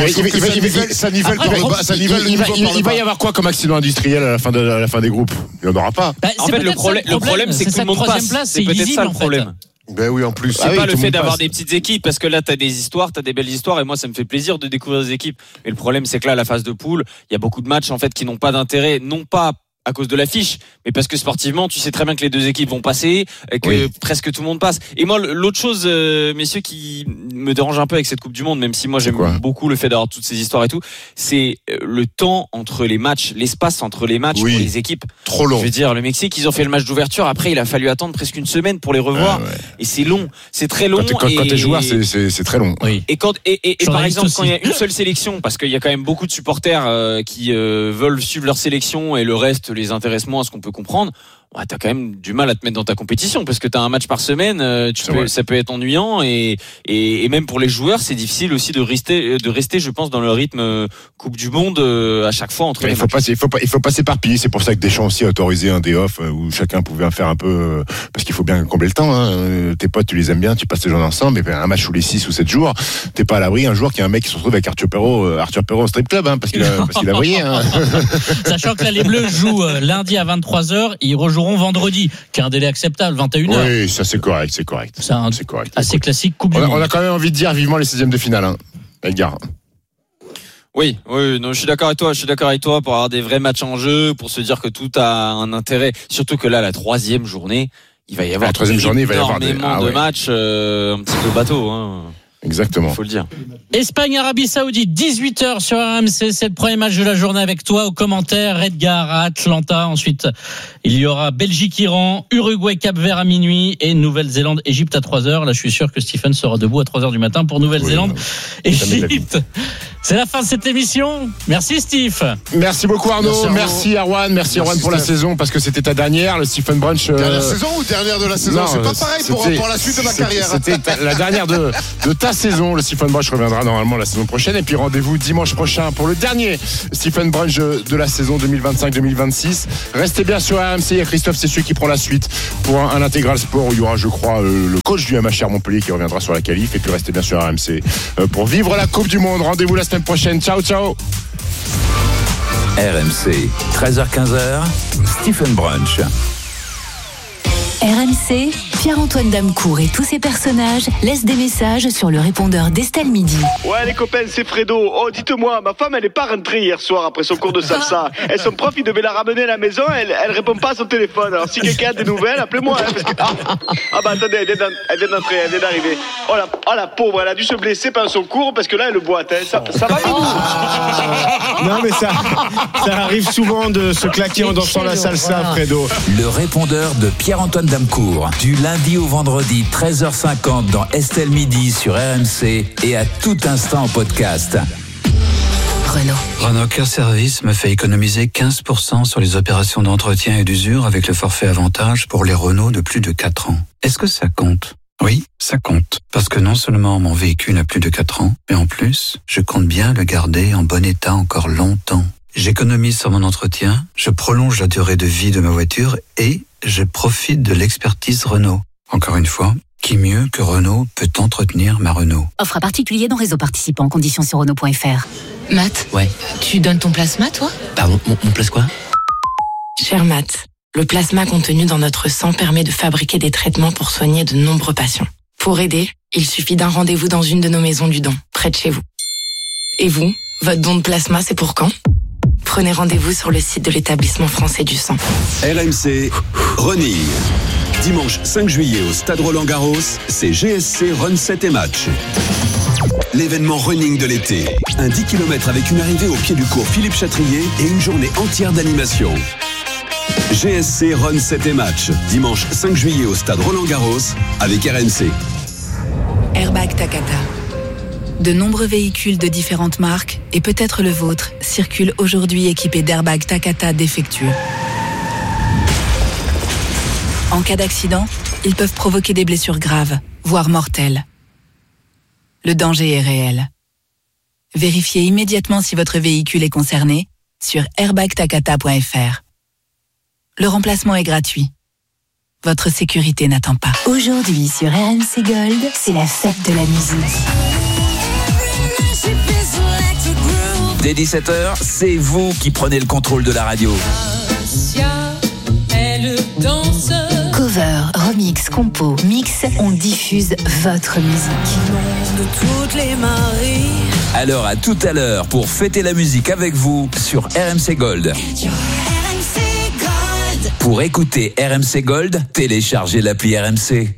va y avoir quoi comme accident industriel à la fin des groupes? Il n'y en aura pas. En fait, le problème, c'est que tout le monde passe. C'est peut-être ça le problème. Ben oui, en plus. C'est pas le fait d'avoir des petites équipes, parce que là, t'as des histoires, t'as des belles histoires, et moi, ça me fait plaisir de découvrir des équipes. Mais le problème, c'est que là, la phase de poule, il y a beaucoup de matchs, en fait, qui n'ont pas d'intérêt, non pas à cause de l'affiche, mais parce que sportivement, tu sais très bien que les 2 équipes vont passer, et que presque tout le monde passe. Et moi, l'autre chose, messieurs, qui me dérange un peu avec cette Coupe du Monde, même si moi j'aime beaucoup le fait d'avoir toutes ces histoires et tout, c'est le temps entre les matchs, l'espace entre les matchs pour les équipes. Trop long. Je veux dire, le Mexique, ils ont fait le match d'ouverture, après il a fallu attendre presque 1 semaine pour les revoir, et c'est long, c'est très long. Quand t'es joueur, c'est très long. Oui. Et par exemple, quand il y a une seule sélection, parce qu'il y a quand même beaucoup de supporters qui veulent suivre leur sélection et le reste les intéresse moins, à ce qu'on peut comprendre, t'as quand même du mal à te mettre dans ta compétition, parce que t'as un match par semaine, ça peut être ennuyant, et même pour les joueurs, c'est difficile aussi de rester, je pense, dans le rythme Coupe du Monde à chaque fois entre les matchs. Il faut pas s'éparpiller. C'est pour ça que Deschamps aussi a autorisé un day off où chacun pouvait faire un peu, parce qu'il faut bien combler le temps. Tes potes, tu les aimes bien, tu passes tes journées ensemble, et un match tous les 6 ou 7 jours, t'es pas à l'abri un jour qu'il y a un mec qui se retrouve avec Arthur Perrault au strip club, parce qu'il a brillé. Sachant que là, les Bleus jouent lundi à 23h, ils rejouent joueront vendredi, qui est un délai acceptable, 21h. Oui, ça c'est correct. C'est correct. Assez classique, Coupe du Monde. On a quand même envie de dire vivement les 16e de finale, hein, les gars. Oui, non, je suis d'accord avec toi pour avoir des vrais matchs en jeu, pour se dire que tout a un intérêt. Surtout que là, la 3e journée, il va y avoir énormément de matchs, un petit peu bateau, hein. Exactement. Faut le dire. Espagne-Arabie Saoudite, 18h sur RMC. C'est le premier match de la journée avec toi au commentaire. Edgar à Atlanta. Ensuite, il y aura Belgique-Iran, Uruguay-Cap-Vert à minuit et Nouvelle-Zélande-Égypte à 3h. Là, je suis sûr que Stephen sera debout à 3h du matin pour Nouvelle-Zélande-Égypte. C'est la fin de cette émission. Merci Steve. Merci beaucoup Arnaud. Merci Erwan. Merci Erwan pour la saison parce que c'était ta dernière, le Stephen Brunch. Dernière saison ou dernière de la saison? C'est pas pareil pour la suite de ma carrière. C'était la dernière de ta saison. Le Stephen Brunch reviendra normalement la saison prochaine. Et puis rendez-vous dimanche prochain pour le dernier Stephen Brunch de la saison 2025-2026. Restez bien sur RMC. Il y a Christophe Cessieux qui prend la suite pour un intégral sport où il y aura, je crois, le coach du MHR Montpellier qui reviendra sur la qualif. Et puis restez bien sur RMC pour vivre la Coupe du Monde. Rendez-vous la semaine prochaine. Ciao. RMC, 13h-15h, Stephen Brunch. RMC, Pierre-Antoine Damecourt et tous ses personnages laissent des messages sur le répondeur d'Estelle Midi. Ouais les copains, c'est Fredo. Oh dites-moi, ma femme elle est pas rentrée hier soir après son cours de salsa. Et son prof il devait la ramener à la maison, elle répond pas à son téléphone. Alors si quelqu'un a des nouvelles, appelez-moi. Hein, parce que... Ah bah attendez, elle vient d'entrer, elle vient d'arriver. Oh la pauvre, elle a dû se blesser pendant son cours parce que là elle boite. Hein. Ça va vous? Non mais ça arrive souvent de se claquer en dansant la salsa, Fredo. Le répondeur de Pierre-Antoine Damecourt, du lundi au vendredi 13h50 dans Estelle Midi sur RMC et à tout instant en podcast. Renault Care Service me fait économiser 15% sur les opérations d'entretien et d'usure avec le forfait avantage pour les Renault de plus de 4 ans. Est-ce que ça compte? Oui, ça compte. Parce que non seulement mon véhicule a plus de 4 ans, mais en plus, je compte bien le garder en bon état encore longtemps. J'économise sur mon entretien, je prolonge la durée de vie de ma voiture et je profite de l'expertise Renault. Encore une fois, qui mieux que Renault peut entretenir ma Renault? Offre à particulier dans réseau participant. Conditions sur Renault.fr. Matt, ouais. Tu donnes ton plasma, toi? Pardon, mon place quoi? Cher Matt, le plasma contenu dans notre sang permet de fabriquer des traitements pour soigner de nombreux patients. Pour aider, il suffit d'un rendez-vous dans une de nos maisons du don, près de chez vous. Et vous, votre don de plasma, c'est pour quand? Prenez rendez-vous sur le site de l'établissement français du sang. RMC Running. Dimanche 5 juillet au Stade Roland-Garros, c'est GSC Run 7 et Match. L'événement running de l'été. Un 10 km avec une arrivée au pied du cours Philippe Chatrier et une journée entière d'animation. GSC Run 7 et Match. Dimanche 5 juillet au Stade Roland-Garros avec RMC. Airbag Takata. De nombreux véhicules de différentes marques, et peut-être le vôtre, circulent aujourd'hui équipés d'airbags Takata défectueux. En cas d'accident, ils peuvent provoquer des blessures graves, voire mortelles. Le danger est réel. Vérifiez immédiatement si votre véhicule est concerné sur airbagtakata.fr. Le remplacement est gratuit. Votre sécurité n'attend pas. Aujourd'hui sur RMC Gold, c'est la fête de la musique. Dès 17h, c'est vous qui prenez le contrôle de la radio. Cover, remix, compo, mix, on diffuse votre musique. Alors à tout à l'heure pour fêter la musique avec vous sur RMC Gold. Pour écouter RMC Gold, téléchargez l'appli RMC.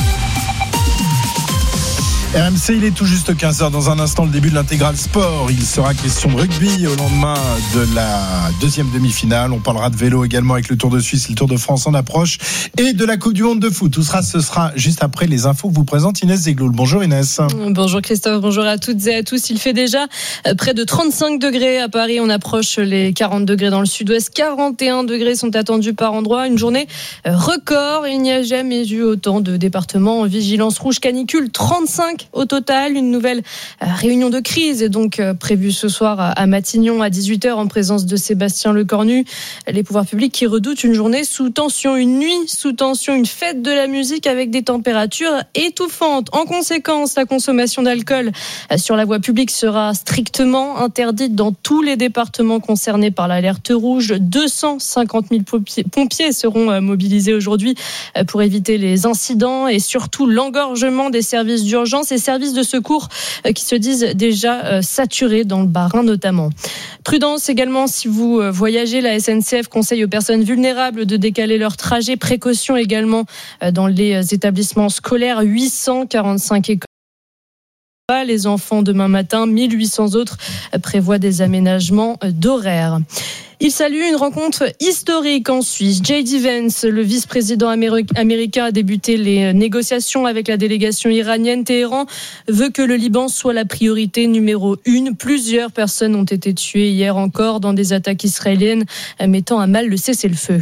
RMC, il est tout juste 15h. Dans un instant, le début de l'intégral sport. Il sera question de rugby au lendemain de la deuxième demi-finale. On parlera de vélo également avec le Tour de Suisse, le Tour de France en approche et de la Coupe du Monde de foot. Tout ça, ce sera juste après les infos que vous présente Inès Zegloul. Bonjour Inès. Bonjour Christophe, bonjour à toutes et à tous. Il fait déjà près de 35 degrés à Paris. On approche les 40 degrés dans le sud-ouest. 41 degrés sont attendus par endroit. Une journée record. Il n'y a jamais eu autant de départements en vigilance rouge canicule. 35 au total. Une nouvelle réunion de crise est donc prévue ce soir à Matignon à 18h en présence de Sébastien Lecornu. Les pouvoirs publics qui redoutent une journée sous tension, une nuit sous tension, une fête de la musique avec des températures étouffantes. En conséquence, la consommation d'alcool sur la voie publique sera strictement interdite dans tous les départements concernés par l'alerte rouge. 250 000 pompiers seront mobilisés aujourd'hui pour éviter les incidents et surtout l'engorgement des services d'urgence et services de secours qui se disent déjà saturés dans le Bas-Rhin notamment. Prudence également si vous voyagez. La SNCF conseille aux personnes vulnérables de décaler leur trajet. Précaution également dans les établissements scolaires. 845 écoles. Les enfants demain matin, 1800 autres prévoient des aménagements d'horaire. Il salue une rencontre historique en Suisse. J.D. Vance, le vice-président américain, a débuté les négociations avec la délégation iranienne. Téhéran veut que le Liban soit la priorité numéro 1. Plusieurs personnes ont été tuées hier encore dans des attaques israéliennes, mettant à mal le cessez-le-feu.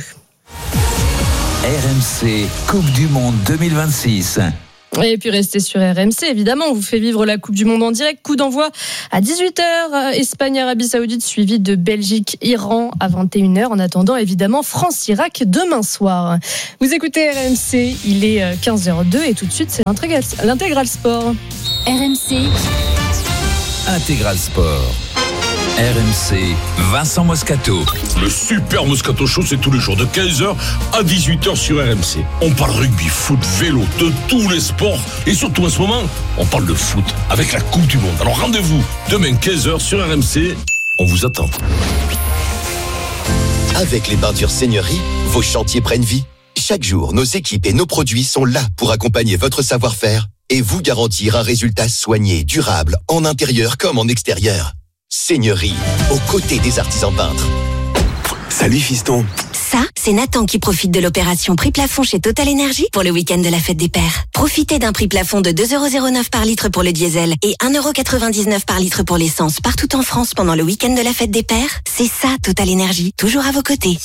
RMC Coupe du Monde 2026. Et puis restez sur RMC, évidemment, on vous fait vivre la Coupe du Monde en direct. Coup d'envoi à 18h, Espagne-Arabie Saoudite, suivi de Belgique-Iran à 21h. En attendant, évidemment, France-Irak demain soir. Vous écoutez RMC, il est 15h02 et tout de suite, c'est l'intégral sport. RMC Intégral sport. RMC, Vincent Moscato. Le super Moscato Show, c'est tous les jours de 15h à 18h sur RMC. On parle rugby, foot, vélo, de tous les sports. Et surtout, à ce moment, on parle de foot avec la Coupe du Monde. Alors rendez-vous demain 15h sur RMC. On vous attend. Avec les peintures Seigneurie, vos chantiers prennent vie. Chaque jour, nos équipes et nos produits sont là pour accompagner votre savoir-faire et vous garantir un résultat soigné, durable, en intérieur comme en extérieur. Seigneurie, aux côtés des artisans peintres. Salut fiston. Ça, c'est Nathan qui profite de l'opération prix plafond chez Total Energy pour le week-end de la fête des pères. Profitez d'un prix plafond de 2,09€ par litre pour le diesel et 1,99€ par litre pour l'essence partout en France pendant le week-end de la fête des pères. C'est ça Total Energy, toujours à vos côtés.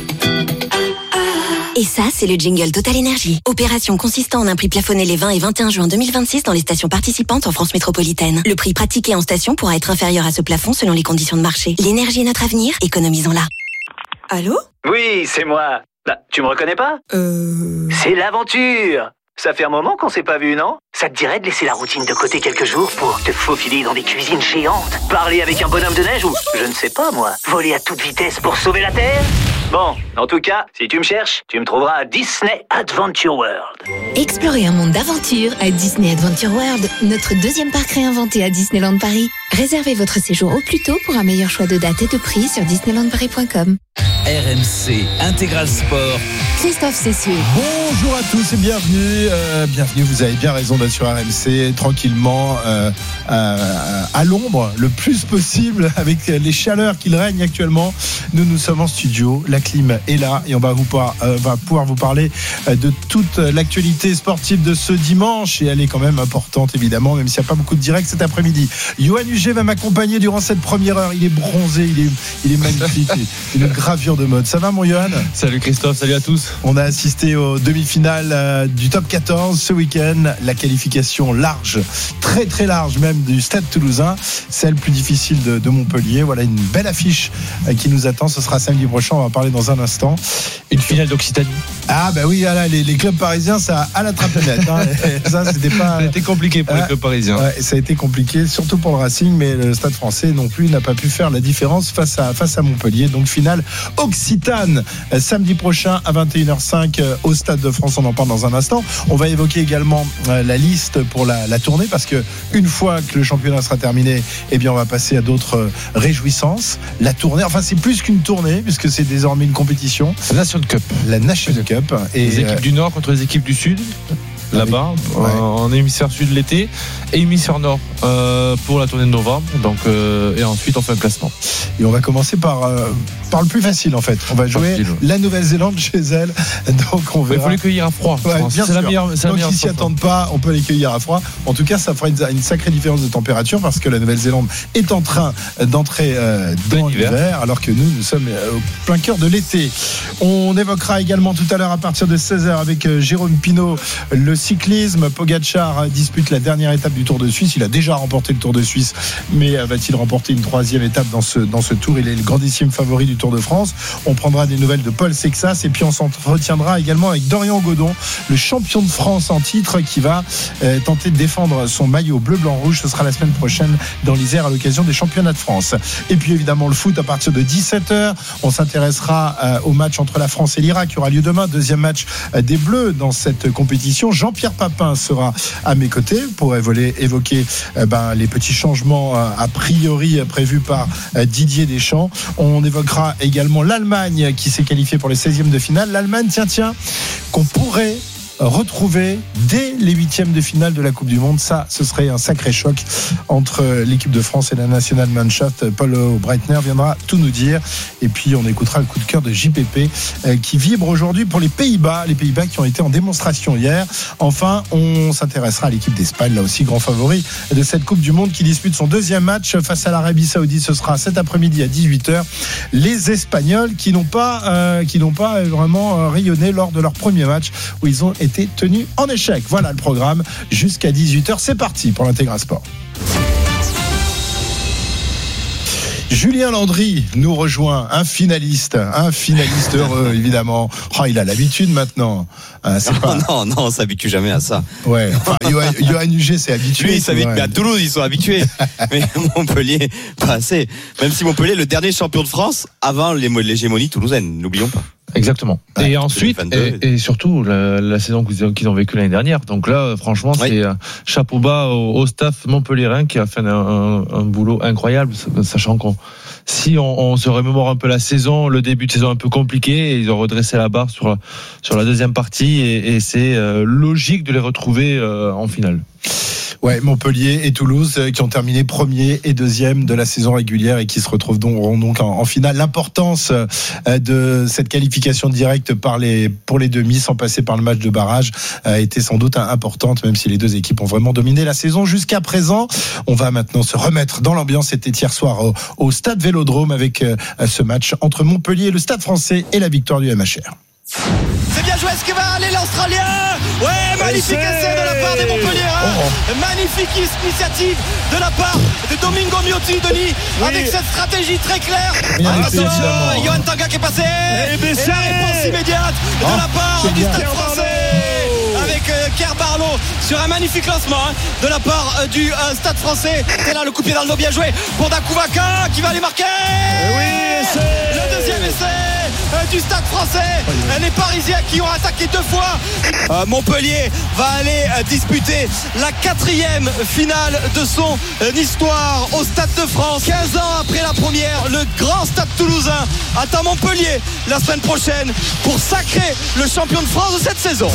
Et ça, c'est le jingle Total Energy. Opération consistant en un prix plafonné les 20 et 21 juin 2026 dans les stations participantes en France métropolitaine. Le prix pratiqué en station pourra être inférieur à ce plafond selon les conditions de marché. L'énergie est notre avenir, économisons-la. Allô ? Oui, c'est moi. Bah, tu me reconnais pas ? C'est l'aventure. Ça fait un moment qu'on s'est pas vu, non ? Ça te dirait de laisser la routine de côté quelques jours pour te faufiler dans des cuisines géantes, parler avec un bonhomme de neige ou, je ne sais pas moi, voler à toute vitesse pour sauver la Terre ? Bon, en tout cas, si tu me cherches, tu me trouveras à Disney Adventure World. Explorez un monde d'aventure à Disney Adventure World, notre deuxième parc réinventé à Disneyland Paris. Réservez votre séjour au plus tôt pour un meilleur choix de date et de prix sur disneylandparis.com. RMC Intégral Sport. Christophe Cessieux. Bonjour à tous et bienvenue. Bienvenue, vous avez bien raison d'être sur RMC, tranquillement, à l'ombre, le plus possible, avec les chaleurs qu'il règne actuellement. Nous sommes en studio, la clim est là et on va pouvoir vous parler de toute l'actualité sportive de ce dimanche. Et elle est quand même importante, évidemment, même s'il n'y a pas beaucoup de direct cet après-midi. Yoann Huget va m'accompagner durant cette première heure. Il est bronzé, il est magnifique. Une gravure de mode. Ça va, mon Yoann ? Salut Christophe, salut à tous. On a assisté aux demi-finales du top 14 ce week-end. La qualification large, très très large même, du Stade Toulousain, celle plus difficile de Montpellier. Voilà une belle affiche qui nous attend. Ce sera samedi prochain, on va en parler dans un instant. Une finale d'Occitanie. Ah bah oui, voilà, les clubs parisiens, ça à la trappelette. Hein. Ça, c'était pas. Ça a été compliqué pour les clubs parisiens. Ouais, ça a été compliqué, surtout pour le Racing, mais le Stade Français non plus n'a pas pu faire la différence face à Montpellier. Donc finale Occitane samedi prochain à 21h05 au Stade de France. On en parle dans un instant. On va évoquer également la liste pour la tournée, parce que une fois que le championnat sera terminé, eh bien on va passer à d'autres réjouissances. La tournée, enfin c'est plus qu'une tournée puisque c'est désormais une compétition. La Nation Cup. Et les équipes du Nord contre les équipes du Sud. Là-bas, en hémisphère sud l'été et hémisphère nord pour la tournée de novembre. Donc, et ensuite on fait un classement. Et on va commencer par le plus facile en fait. On va jouer la Nouvelle-Zélande chez elle. Donc on verra. Il faut les cueillir à froid. Ouais, c'est la meilleure. Donc ils s'y attendent pas, on peut les cueillir à froid. En tout cas, ça fera une sacrée différence de température parce que la Nouvelle-Zélande est en train d'entrer dans l'hiver, alors que nous sommes au plein cœur de l'été. On évoquera également tout à l'heure à partir de 16h avec Jérôme Pinault le cyclisme, Pogačar dispute la dernière étape du Tour de Suisse. Il a déjà remporté le Tour de Suisse, mais va-t-il remporter une 3e étape dans ce Tour? Il est le grandissime favori du Tour de France. On prendra des nouvelles de Paul Sexas et puis on s'entretiendra également avec Dorian Godon, le champion de France en titre, qui va tenter de défendre son maillot bleu, blanc, rouge. Ce sera la semaine prochaine dans l'Isère à l'occasion des championnats de France. Et puis évidemment le foot à partir de 17h. On s'intéressera au match entre la France et l'Irak qui aura lieu demain. Deuxième match des Bleus dans cette compétition. Jean-Pierre Papin sera à mes côtés pour évoquer les petits changements a priori prévus par Didier Deschamps. On évoquera également l'Allemagne qui s'est qualifiée pour les 16e de finale. L'Allemagne, tiens, qu'on pourrait retrouver dès les 8e de finale de la Coupe du Monde. Ça, ce serait un sacré choc entre l'équipe de France et la Nationalmannschaft. Paulo Breitner viendra tout nous dire. Et puis, on écoutera le coup de cœur de JPP qui vibre aujourd'hui pour les Pays-Bas. Les Pays-Bas qui ont été en démonstration hier. Enfin, on s'intéressera à l'équipe d'Espagne, là aussi grand favori de cette Coupe du Monde, qui dispute son 2e match face à l'Arabie Saoudite. Ce sera cet après-midi à 18h. Les Espagnols qui n'ont pas vraiment rayonné lors de leur premier match où ils ont été tenus en échec. Voilà le programme jusqu'à 18h. C'est parti pour l'Intégral Sport. Julien Landry nous rejoint, un finaliste heureux évidemment. Il a l'habitude maintenant. Non, on s'habitue jamais à ça. Ouais. Johan Huget s'est habitué. Lui, il s'habitue, mais à Toulouse, ils sont habitués. Mais Montpellier, pas assez. Même si Montpellier est le dernier champion de France avant l'hégémonie toulousaine, n'oublions pas. Exactement. Et ensuite, et surtout la saison qu'ils ont vécue l'année dernière. Donc là, franchement, c'est chapeau bas au staff montpelliérain qui a fait un boulot incroyable, sachant qu'on si on se remémore un peu la saison, le début de saison un peu compliqué, et ils ont redressé la barre sur la deuxième partie, et c'est logique de les retrouver en finale. Ouais, Montpellier et Toulouse qui ont terminé premier et deuxième de la saison régulière et qui se retrouvent donc en finale. L'importance de cette qualification directe pour les demi sans passer par le match de barrage a été sans doute importante, même si les deux équipes ont vraiment dominé la saison jusqu'à présent. On va maintenant se remettre dans l'ambiance. C'était hier soir au Stade Vélodrome avec ce match entre Montpellier et le Stade Français et la victoire du MHR. C'est bien joué, ce que va aller l'Australien. Ouais, magnifique essai de la part des Montpelliérains. Magnifique initiative de la part de Domingo Miotti, Denis, avec cette stratégie très claire. Attention, Johan Tanga qui est passé. Et la réponse immédiate de la part du Stade Français. Avec Kerr Barlow sur un magnifique lancement de la part du Stade Français. C'est là le coup de pied dans le dos, bien joué pour Dakouvaka qui va aller marquer. Le deuxième essai du Stade Français. Les Parisiens qui ont attaqué 2 fois. Montpellier va aller disputer la 4e finale de son histoire au Stade de France. 15 ans après la première, le grand Stade toulousain attend Montpellier la semaine prochaine pour sacrer le champion de France de cette saison.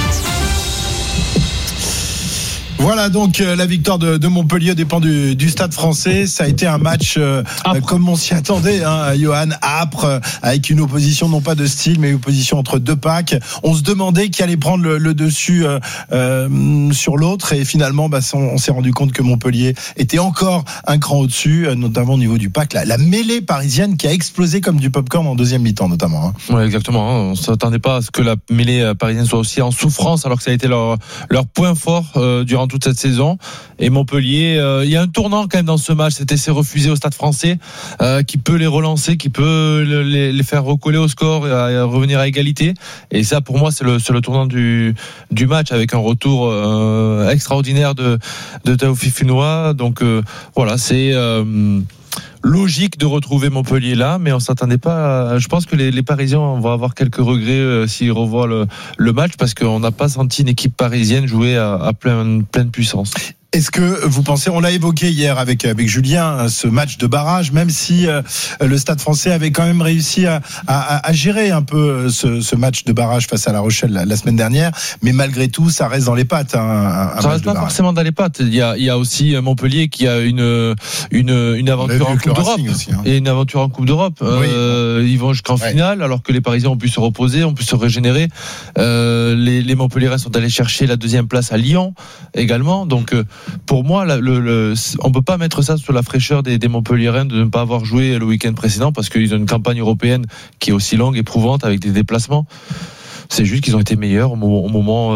Voilà donc la victoire de Montpellier dépend du Stade Français. Ça a été un match comme on s'y attendait, Johan, âpre, avec une opposition non pas de style mais une opposition entre deux packs. On se demandait qui allait prendre le dessus sur l'autre, et finalement on s'est rendu compte que Montpellier était encore un cran au-dessus, notamment au niveau du pack. La mêlée parisienne qui a explosé comme du popcorn en deuxième mi-temps notamment. Ouais, exactement. On s'attendait pas à ce que la mêlée parisienne soit aussi en souffrance, alors que ça a été leur point fort durant toute cette saison. Et Montpellier, il y a un tournant quand même dans ce match, cet essai refusé au Stade Français, qui peut les relancer, qui peut les faire recoller au score et revenir à égalité. Et ça, pour moi, c'est le tournant du match, avec un retour extraordinaire de Taoufik Finois. Donc voilà, c'est logique de retrouver Montpellier là, mais on s'attendait pas. Je pense que les Parisiens vont avoir quelques regrets s'ils revoient le match, parce qu'on n'a pas senti une équipe parisienne jouer à pleine puissance. Est-ce que vous pensez, on l'a évoqué hier avec Julien, ce match de barrage, même si le Stade Français avait quand même réussi à gérer un peu ce match de barrage face à La Rochelle la semaine dernière, mais malgré tout, ça reste dans les pattes. Ça reste pas forcément dans les pattes. Il y a aussi Montpellier qui a une aventure en Coupe d'Europe aussi, et une aventure en Coupe d'Europe. Oui. Ils vont jusqu'en finale, alors que les Parisiens ont pu se reposer, ont pu se régénérer. Les Montpelliérains sont allés chercher la 2e place à Lyon également. Donc pour moi, on peut pas mettre ça sur la fraîcheur des Montpelliérains de ne pas avoir joué le week-end précédent, parce qu'ils ont une campagne européenne qui est aussi longue, éprouvante, avec des déplacements. C'est juste qu'ils ont été meilleurs au moment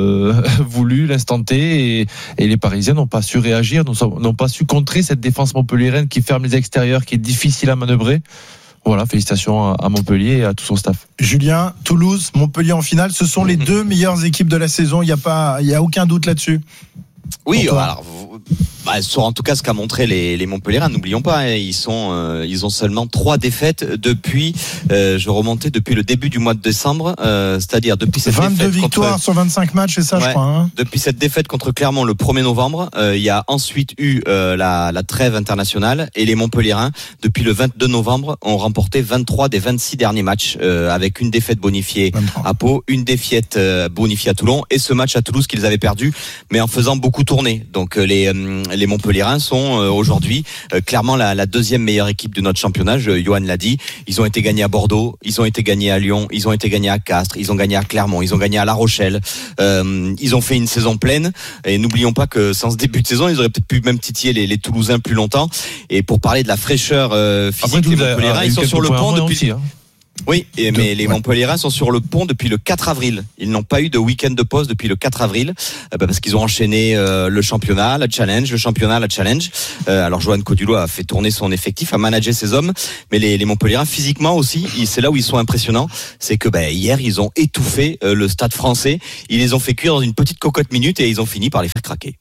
voulu, l'instant T, et les Parisiens n'ont pas su réagir, n'ont pas su contrer cette défense montpelliéraine qui ferme les extérieurs, qui est difficile à manœuvrer. Voilà, félicitations à Montpellier et à tout son staff. Julien, Toulouse, Montpellier en finale, ce sont les deux meilleures équipes de la saison, il y a aucun doute là-dessus. Oui, alors, sur en tout cas ce qu'a montré les Montpelliérains, n'oublions pas, ils ont seulement 3 défaites depuis, je remontais depuis le début du mois de décembre, c'est-à-dire depuis cette 22 victoires sur 25 matchs, c'est ça, je crois. Hein. Depuis cette défaite contre Clermont le 1er novembre, il y a ensuite eu la trêve internationale, et les Montpelliérains, depuis le 22 novembre, ont remporté 23 des 26 derniers matchs, avec une défaite bonifiée 23. À Pau, une défaite bonifiée à Toulon, et ce match à Toulouse qu'ils avaient perdu, mais en faisant beaucoup tourner. Donc les Montpelliérains sont aujourd'hui clairement la deuxième meilleure équipe de notre championnat. Johan l'a dit, ils ont été gagnés à Bordeaux, ils ont été gagnés à Lyon, ils ont été gagnés à Castres, ils ont gagné à Clermont, ils ont gagné à La Rochelle. Ils ont fait une saison pleine, et n'oublions pas que sans ce début de saison, ils auraient peut-être pu même titiller les Toulousains plus longtemps. Et pour parler de la fraîcheur physique des Montpelliérains, ils sont sur le pont depuis... Aussi, hein. Oui, mais les Montpelliérains sont sur le pont depuis le 4 avril. Ils n'ont pas eu de week-end de pause depuis le 4 avril, parce qu'ils ont enchaîné le championnat, la challenge, le championnat, la challenge. Alors Johan Codulot a fait tourner son effectif, a managé ses hommes, mais les Montpelliérains physiquement aussi, c'est là où ils sont impressionnants. C'est que hier ils ont étouffé le Stade Français, ils les ont fait cuire dans une petite cocotte minute et ils ont fini par les faire craquer.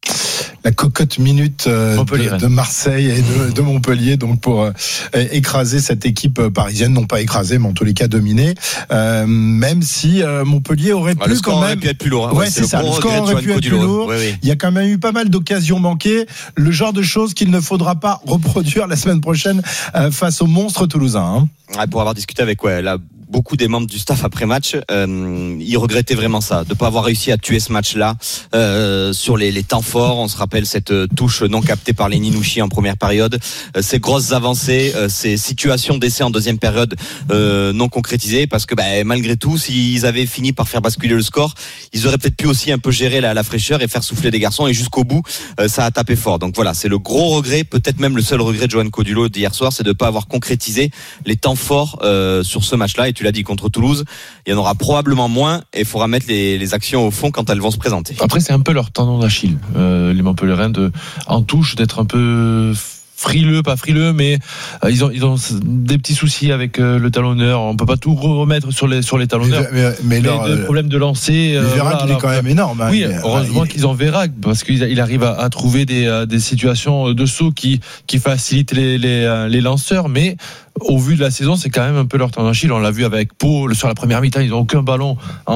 La cocotte minute de Marseille et de Montpellier, donc pour écraser cette équipe parisienne, non pas écraser, mais en tous les cas dominer, même si Montpellier aurait pu quand même... Le score aurait pu être plus lourd. Ouais, c'est ça, le score aurait pu être plus lourd. Oui. Il y a quand même eu pas mal d'occasions manquées, le genre de choses qu'il ne faudra pas reproduire la semaine prochaine face aux monstres toulousains. Hein. Pour avoir discuté avec beaucoup des membres du staff après match, ils regrettaient vraiment ça, de pas avoir réussi à tuer ce match-là sur les temps forts. On se rappelle cette touche non captée par les Ninouchi en première période, ces grosses avancées, ces situations d'essai en deuxième période non concrétisées, parce que malgré tout, s'ils avaient fini par faire basculer le score, ils auraient peut-être pu aussi un peu gérer la fraîcheur et faire souffler des garçons, et jusqu'au bout ça a tapé fort. Donc voilà, c'est le gros regret, peut-être même le seul regret de Johan Codulot d'hier soir, c'est de pas avoir concrétisé les temps forts sur ce match-là. Et tu l'as dit, contre Toulouse, il y en aura probablement moins, et il faudra mettre les actions au fond quand elles vont se présenter. Après, c'est un peu leur tendon d'Achille, les Montpelliérains, en touche, d'être un peu frileux, pas frileux, mais ils ont des petits soucis avec le talonneur. On peut pas tout remettre sur les talonneurs. Mais le problème de lancer. Le Vérac, il est quand même énorme. Oui, heureusement qu'ils ont Vérac, parce qu'il arrive à trouver des situations de saut qui facilitent les lanceurs, mais au vu de la saison, c'est quand même un peu leur tendon d'Achille. On l'a vu avec Pau sur la première mi-temps, ils n'ont aucun ballon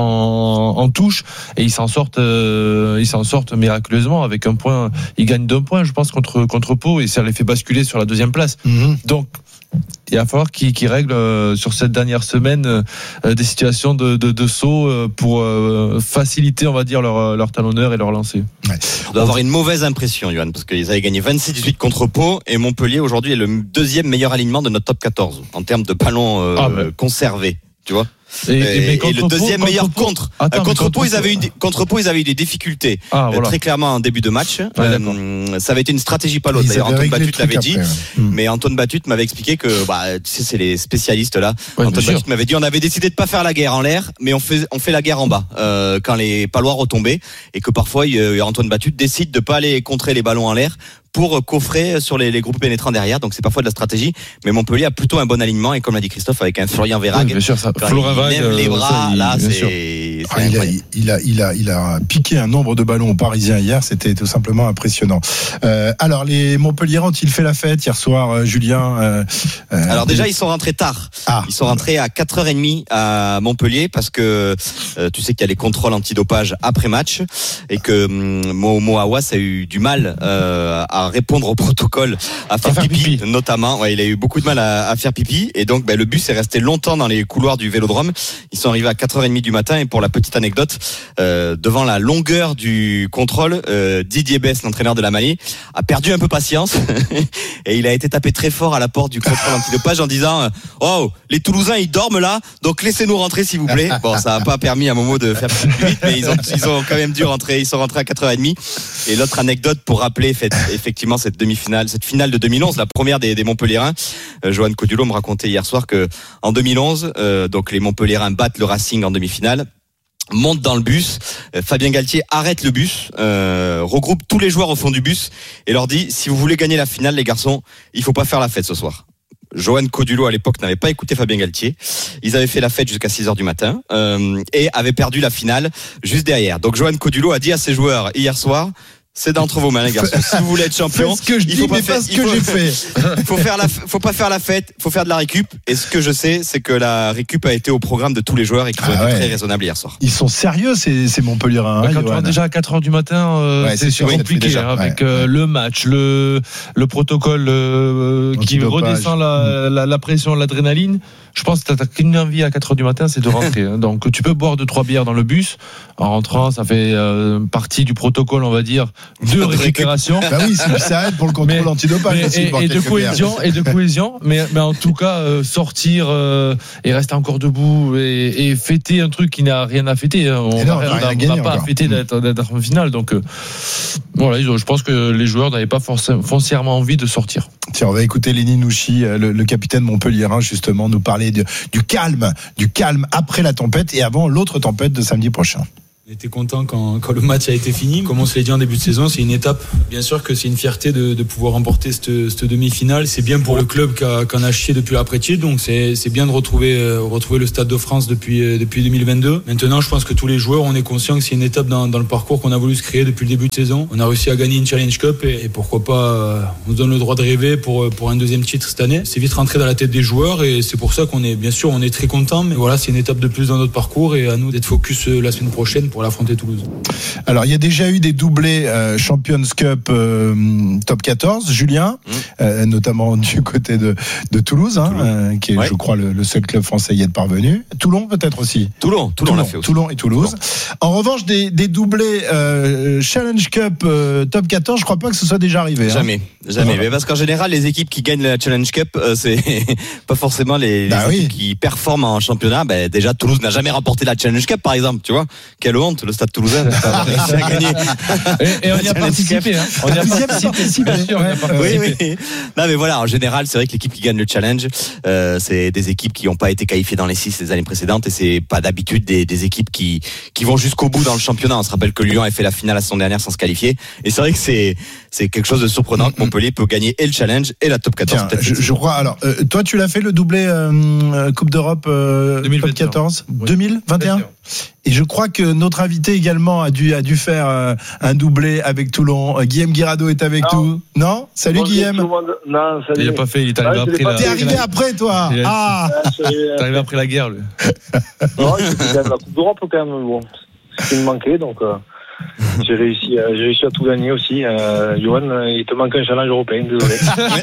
en touche, et ils s'en sortent miraculeusement avec un point. Ils gagnent d'1 point, je pense, contre Pau, et ça les fait basculer sur la deuxième place. Donc il va falloir qu'ils règlent sur cette dernière semaine des situations de saut pour faciliter, on va dire, leur talonneur et leur lancer. Ouais. On doit avoir une mauvaise impression, Johan, parce qu'ils avaient gagné 26-18 contre Pau, et Montpellier aujourd'hui est le deuxième meilleur alignement de notre top 14 en termes de ballons conservés, tu vois. Et le deuxième Pau, meilleur contre Pau, ils avaient eu des difficultés très clairement en début de match. Ça avait été une stratégie pas l'autre. D'ailleurs, Antoine Batut l'avait dit, mais Antoine Batut m'avait expliqué que tu sais, c'est les spécialistes là. Antoine Batut m'avait dit, on avait décidé de pas faire la guerre en l'air, mais on fait la guerre en bas quand les Palois retombaient, et que parfois Antoine Batut décide de pas aller contrer les ballons en l'air pour coffrer sur les groupes pénétrants derrière. Donc c'est parfois de la stratégie, mais Montpellier a plutôt un bon alignement, et comme l'a dit Christophe, avec un Florian Vérac, bien sûr, ça. Florian Vérac lève les bras, là c'est il a piqué un nombre de ballons aux Parisiens hier, c'était tout simplement impressionnant. Alors les Montpelliérains ont-ils fait la fête hier soir, Julien? Alors déjà ils sont rentrés tard. Ils sont rentrés à 4h30 à Montpellier, parce que tu sais qu'il y a les contrôles antidopage après match, et que Momo Awas a eu du mal à répondre au protocole, à faire pipi notamment. Ouais, il a eu beaucoup de mal à faire pipi, et donc le bus est resté longtemps dans les couloirs du Vélodrome. Ils sont arrivés à 4h30 du matin, et pour la petite anecdote, devant la longueur du contrôle, Didier Besse, l'entraîneur de la Mali, a perdu un peu patience et il a été tapé très fort à la porte du contrôle antidopage en disant oh, les Toulousains ils dorment là, donc laissez-nous rentrer s'il vous plaît. Bon, ça n'a pas permis à Momo de faire plus vite, mais ils ont quand même dû rentrer. Ils sont rentrés à 4h30. Et l'autre anecdote pour rappeler effectivement cette finale de 2011, la première des Montpelliérains. Johan Codulo me racontait hier soir que en 2011, donc les Montpelliérains battent le Racing en demi-finale, montent dans le bus, Fabien Galtier arrête le bus, regroupe tous les joueurs au fond du bus et leur dit si vous voulez gagner la finale les garçons, il faut pas faire la fête ce soir. Johan Codulo à l'époque n'avait pas écouté Fabien Galtier. Ils avaient fait la fête jusqu'à 6h du matin et avaient perdu la finale juste derrière. Donc Johan Codulo a dit à ses joueurs hier soir, c'est d'entre vos mains les garçons. Si vous voulez être champion, il faut pas faire ce que j'ai fait. Faut pas faire la fête, faut faire de la récup. Et ce que je sais, c'est que la récup a été au programme de tous les joueurs et qu'ils ont été très raisonnables hier soir. Ils sont sérieux ces Montpelliérains. Quand tu vas déjà à 4h du matin, c'est compliqué déjà, avec le match, le protocole qui redescend la pression, l'adrénaline. Je pense que t'as qu'une envie à 4h du matin, c'est de rentrer. Donc tu peux boire 2-3 bières dans le bus. En rentrant, ça fait partie du protocole, on va dire, de récupération. Bah oui, ça aide pour le contrôle antidopage. Et de cohésion. Mais en tout cas, sortir et rester encore debout et fêter un truc qui n'a rien à fêter. On n'a pas à fêter d'être en finale. Donc voilà, je pense que les joueurs n'avaient pas foncièrement envie de sortir. Tiens, on va écouter Lenny Nouchi, le capitaine montpelliérain, justement, nous parler du calme après la tempête et avant l'autre tempête de samedi prochain. On était content quand le match a été fini. Comme on se l'a dit en début de saison, c'est une étape. Bien sûr que c'est une fierté de pouvoir remporter cette demi-finale. C'est bien pour le club qu'on a chié depuis l'après-titre. Donc c'est bien de retrouver le Stade de France depuis 2022. Maintenant, je pense que tous les joueurs, on est conscient que c'est une étape dans le parcours qu'on a voulu se créer depuis le début de saison. On a réussi à gagner une Challenge Cup et pourquoi pas, on se donne le droit de rêver pour un deuxième titre cette année. C'est vite rentré dans la tête des joueurs et c'est pour ça qu'on est, bien sûr, on est très content. Mais voilà, c'est une étape de plus dans notre parcours et à nous d'être focus la semaine prochaine pour l'affronter Toulouse. Alors il y a déjà eu des doublés Champions Cup top 14, Julien, notamment du côté de Toulouse, qui est je crois le seul club français à y être parvenu. Toulon peut-être aussi. Toulon l'a fait aussi. Toulon et Toulouse. Toulon. En revanche des doublés Challenge Cup top 14, je crois pas que ce soit déjà arrivé. Jamais. Mais parce qu'en général les équipes qui gagnent la Challenge Cup c'est pas forcément les équipes qui performent en championnat. Déjà Toulouse n'a jamais remporté la Challenge Cup par exemple, tu vois. Quelle honte, le Stade Toulousain n'a réussi à gagner. Et on y a participé. On y a participé, bien sûr. Oui. Non mais voilà, en général c'est vrai que l'équipe qui gagne le Challenge c'est des équipes qui n'ont pas été qualifiées dans les 6 les années précédentes et c'est pas d'habitude des équipes qui vont jusqu'au bout dans le championnat. On se rappelle que Lyon a fait la finale la saison dernière sans se qualifier et c'est vrai que c'est quelque chose de surprenant que Montpellier peut gagner et le Challenge et la top 14. Tiens, je crois. Alors toi tu l'as fait le doublé Coupe d'Europe top 14 2021 et je crois que notre invité également a dû faire un doublé avec Toulon. Guillaume Guirado est avec nous. Non, salut bonjour, Guillaume. Non, salut. Il n'a pas fait, il est arrivé après la. T'es arrivé après toi. T'es arrivé après la guerre lui. Non, c'était la Coupe d'Europe quand même. Bon, ce qui me manquait donc. J'ai réussi à tout gagner aussi. Johan, il te manque un challenge européen, désolé.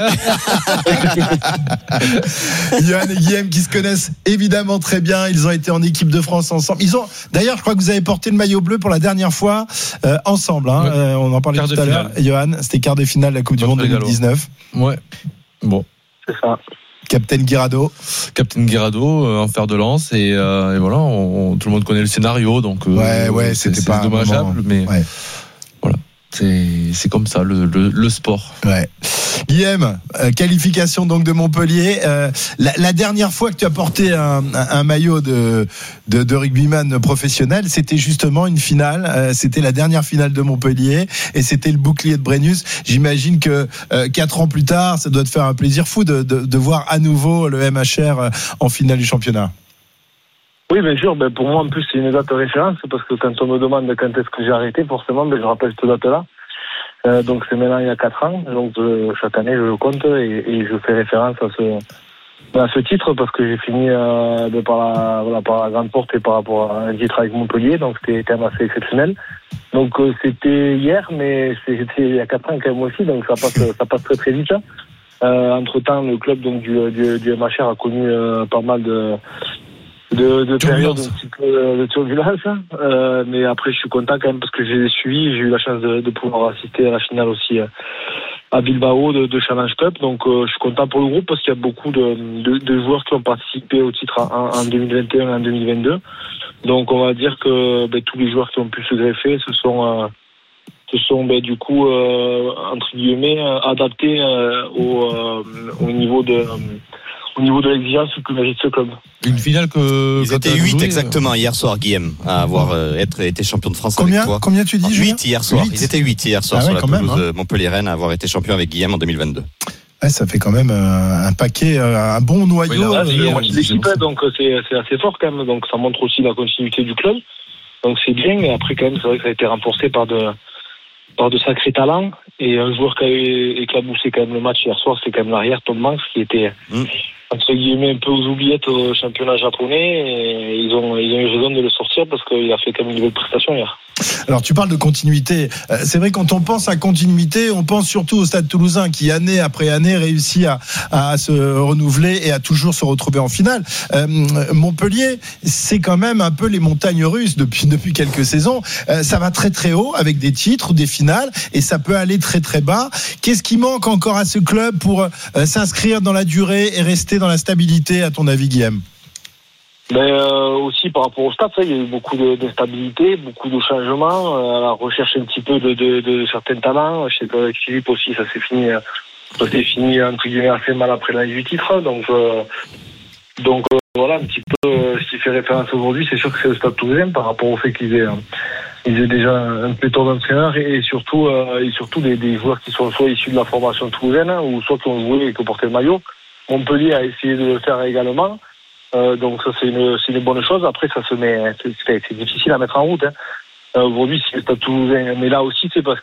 Johan et Guillaume qui se connaissent évidemment très bien. Ils ont été en équipe de France ensemble. D'ailleurs, je crois que vous avez porté le maillot bleu pour la dernière fois ensemble. On en parlait tout à l'heure. Johan, c'était quart de finale de la Coupe du Monde 2019. Ouais. Bon. C'est ça. Captain Guirado, en fer de lance et voilà, tout le monde connaît le scénario donc c'était pas dommageable mais voilà, c'est comme ça le sport. Ouais. Guillaume, qualification donc de Montpellier. La dernière fois que tu as porté un maillot de rugbyman professionnel, c'était justement une finale. C'était la dernière finale de Montpellier et c'était le bouclier de Brennus. J'imagine que 4 ans plus tard, ça doit te faire un plaisir fou de voir à nouveau le MHR en finale du championnat. Oui, bien sûr. Pour moi, en plus, c'est une date de référence parce que quand on me demande quand est-ce que j'ai arrêté, forcément, je rappelle cette date-là. Donc c'est maintenant il y a 4 ans, donc chaque année je le compte et je fais référence à ce titre parce que j'ai fini par la grande porte et par rapport à un titre avec Montpellier, donc c'était quand même assez exceptionnel. Donc c'était hier, mais c'était il y a 4 ans quand même aussi, donc ça passe très très vite. Entre temps, le club donc du MHR a connu pas mal de période un petit peu de turbulence, mais après je suis content quand même parce que j'ai suivi, j'ai eu la chance de pouvoir assister à la finale aussi à Bilbao de Challenge Cup, donc je suis content pour le groupe parce qu'il y a beaucoup de joueurs qui ont participé au titre en 2021 et en 2022, donc on va dire que tous les joueurs qui ont pu se greffer se sont du coup entre guillemets adaptés au niveau de l'exigence que mérite ce club. Une finale que... Ils étaient 8 exactement hier soir, Guillaume, à avoir été champion de France avec toi. Combien tu dis, 8 hier soir. 8. Ils étaient 8 hier soir sur la pelouse Montpellier-Rennes à avoir été champion avec Guillaume en 2022. Ouais, ça fait quand même un paquet, un bon noyau. L'équipe, donc c'est assez fort quand même, donc ça montre aussi la continuité du club. Donc c'est bien, mais après quand même c'est vrai que ça a été renforcé par de sacrés talents, et un joueur qui a éclaboussé quand même le match hier soir, c'est quand même l'arrière Tom Banks, qui était entre guillemets un peu aux oubliettes au championnat japonais, et ils ont eu raison de le sortir parce qu'il a fait quand même une belle prestation hier. Alors tu parles de continuité, c'est vrai quand on pense à continuité, on pense surtout au Stade Toulousain qui année après année réussit à se renouveler et à toujours se retrouver en finale. Montpellier, c'est quand même un peu les montagnes russes depuis quelques saisons. Ça va très très haut avec des titres ou des finales, et ça peut aller très très bas. Qu'est-ce qui manque encore à ce club pour s'inscrire dans la durée et rester dans la stabilité, à ton avis, Guillaume? Aussi par rapport au stade, il y a eu beaucoup d'instabilité, beaucoup de changements, à la recherche un petit peu de certains talents. Je sais qu'avec Philippe aussi, ça s'est fini entre guillemets assez mal après la du titre. Donc voilà un petit peu ce qui fait référence aujourd'hui. C'est sûr que c'est le Stade Toulousain par rapport au fait qu'ils aient déjà un pléthore d'entraîneurs et surtout des joueurs qui sont soit issus de la formation toulousaine ou soit qui ont joué et qui ont porté le maillot. Montpellier a essayé de le faire également. Donc ça c'est une bonne chose. Après ça c'est difficile à mettre en route. Aujourd'hui c'est le Stade Toulousain, mais là aussi c'est parce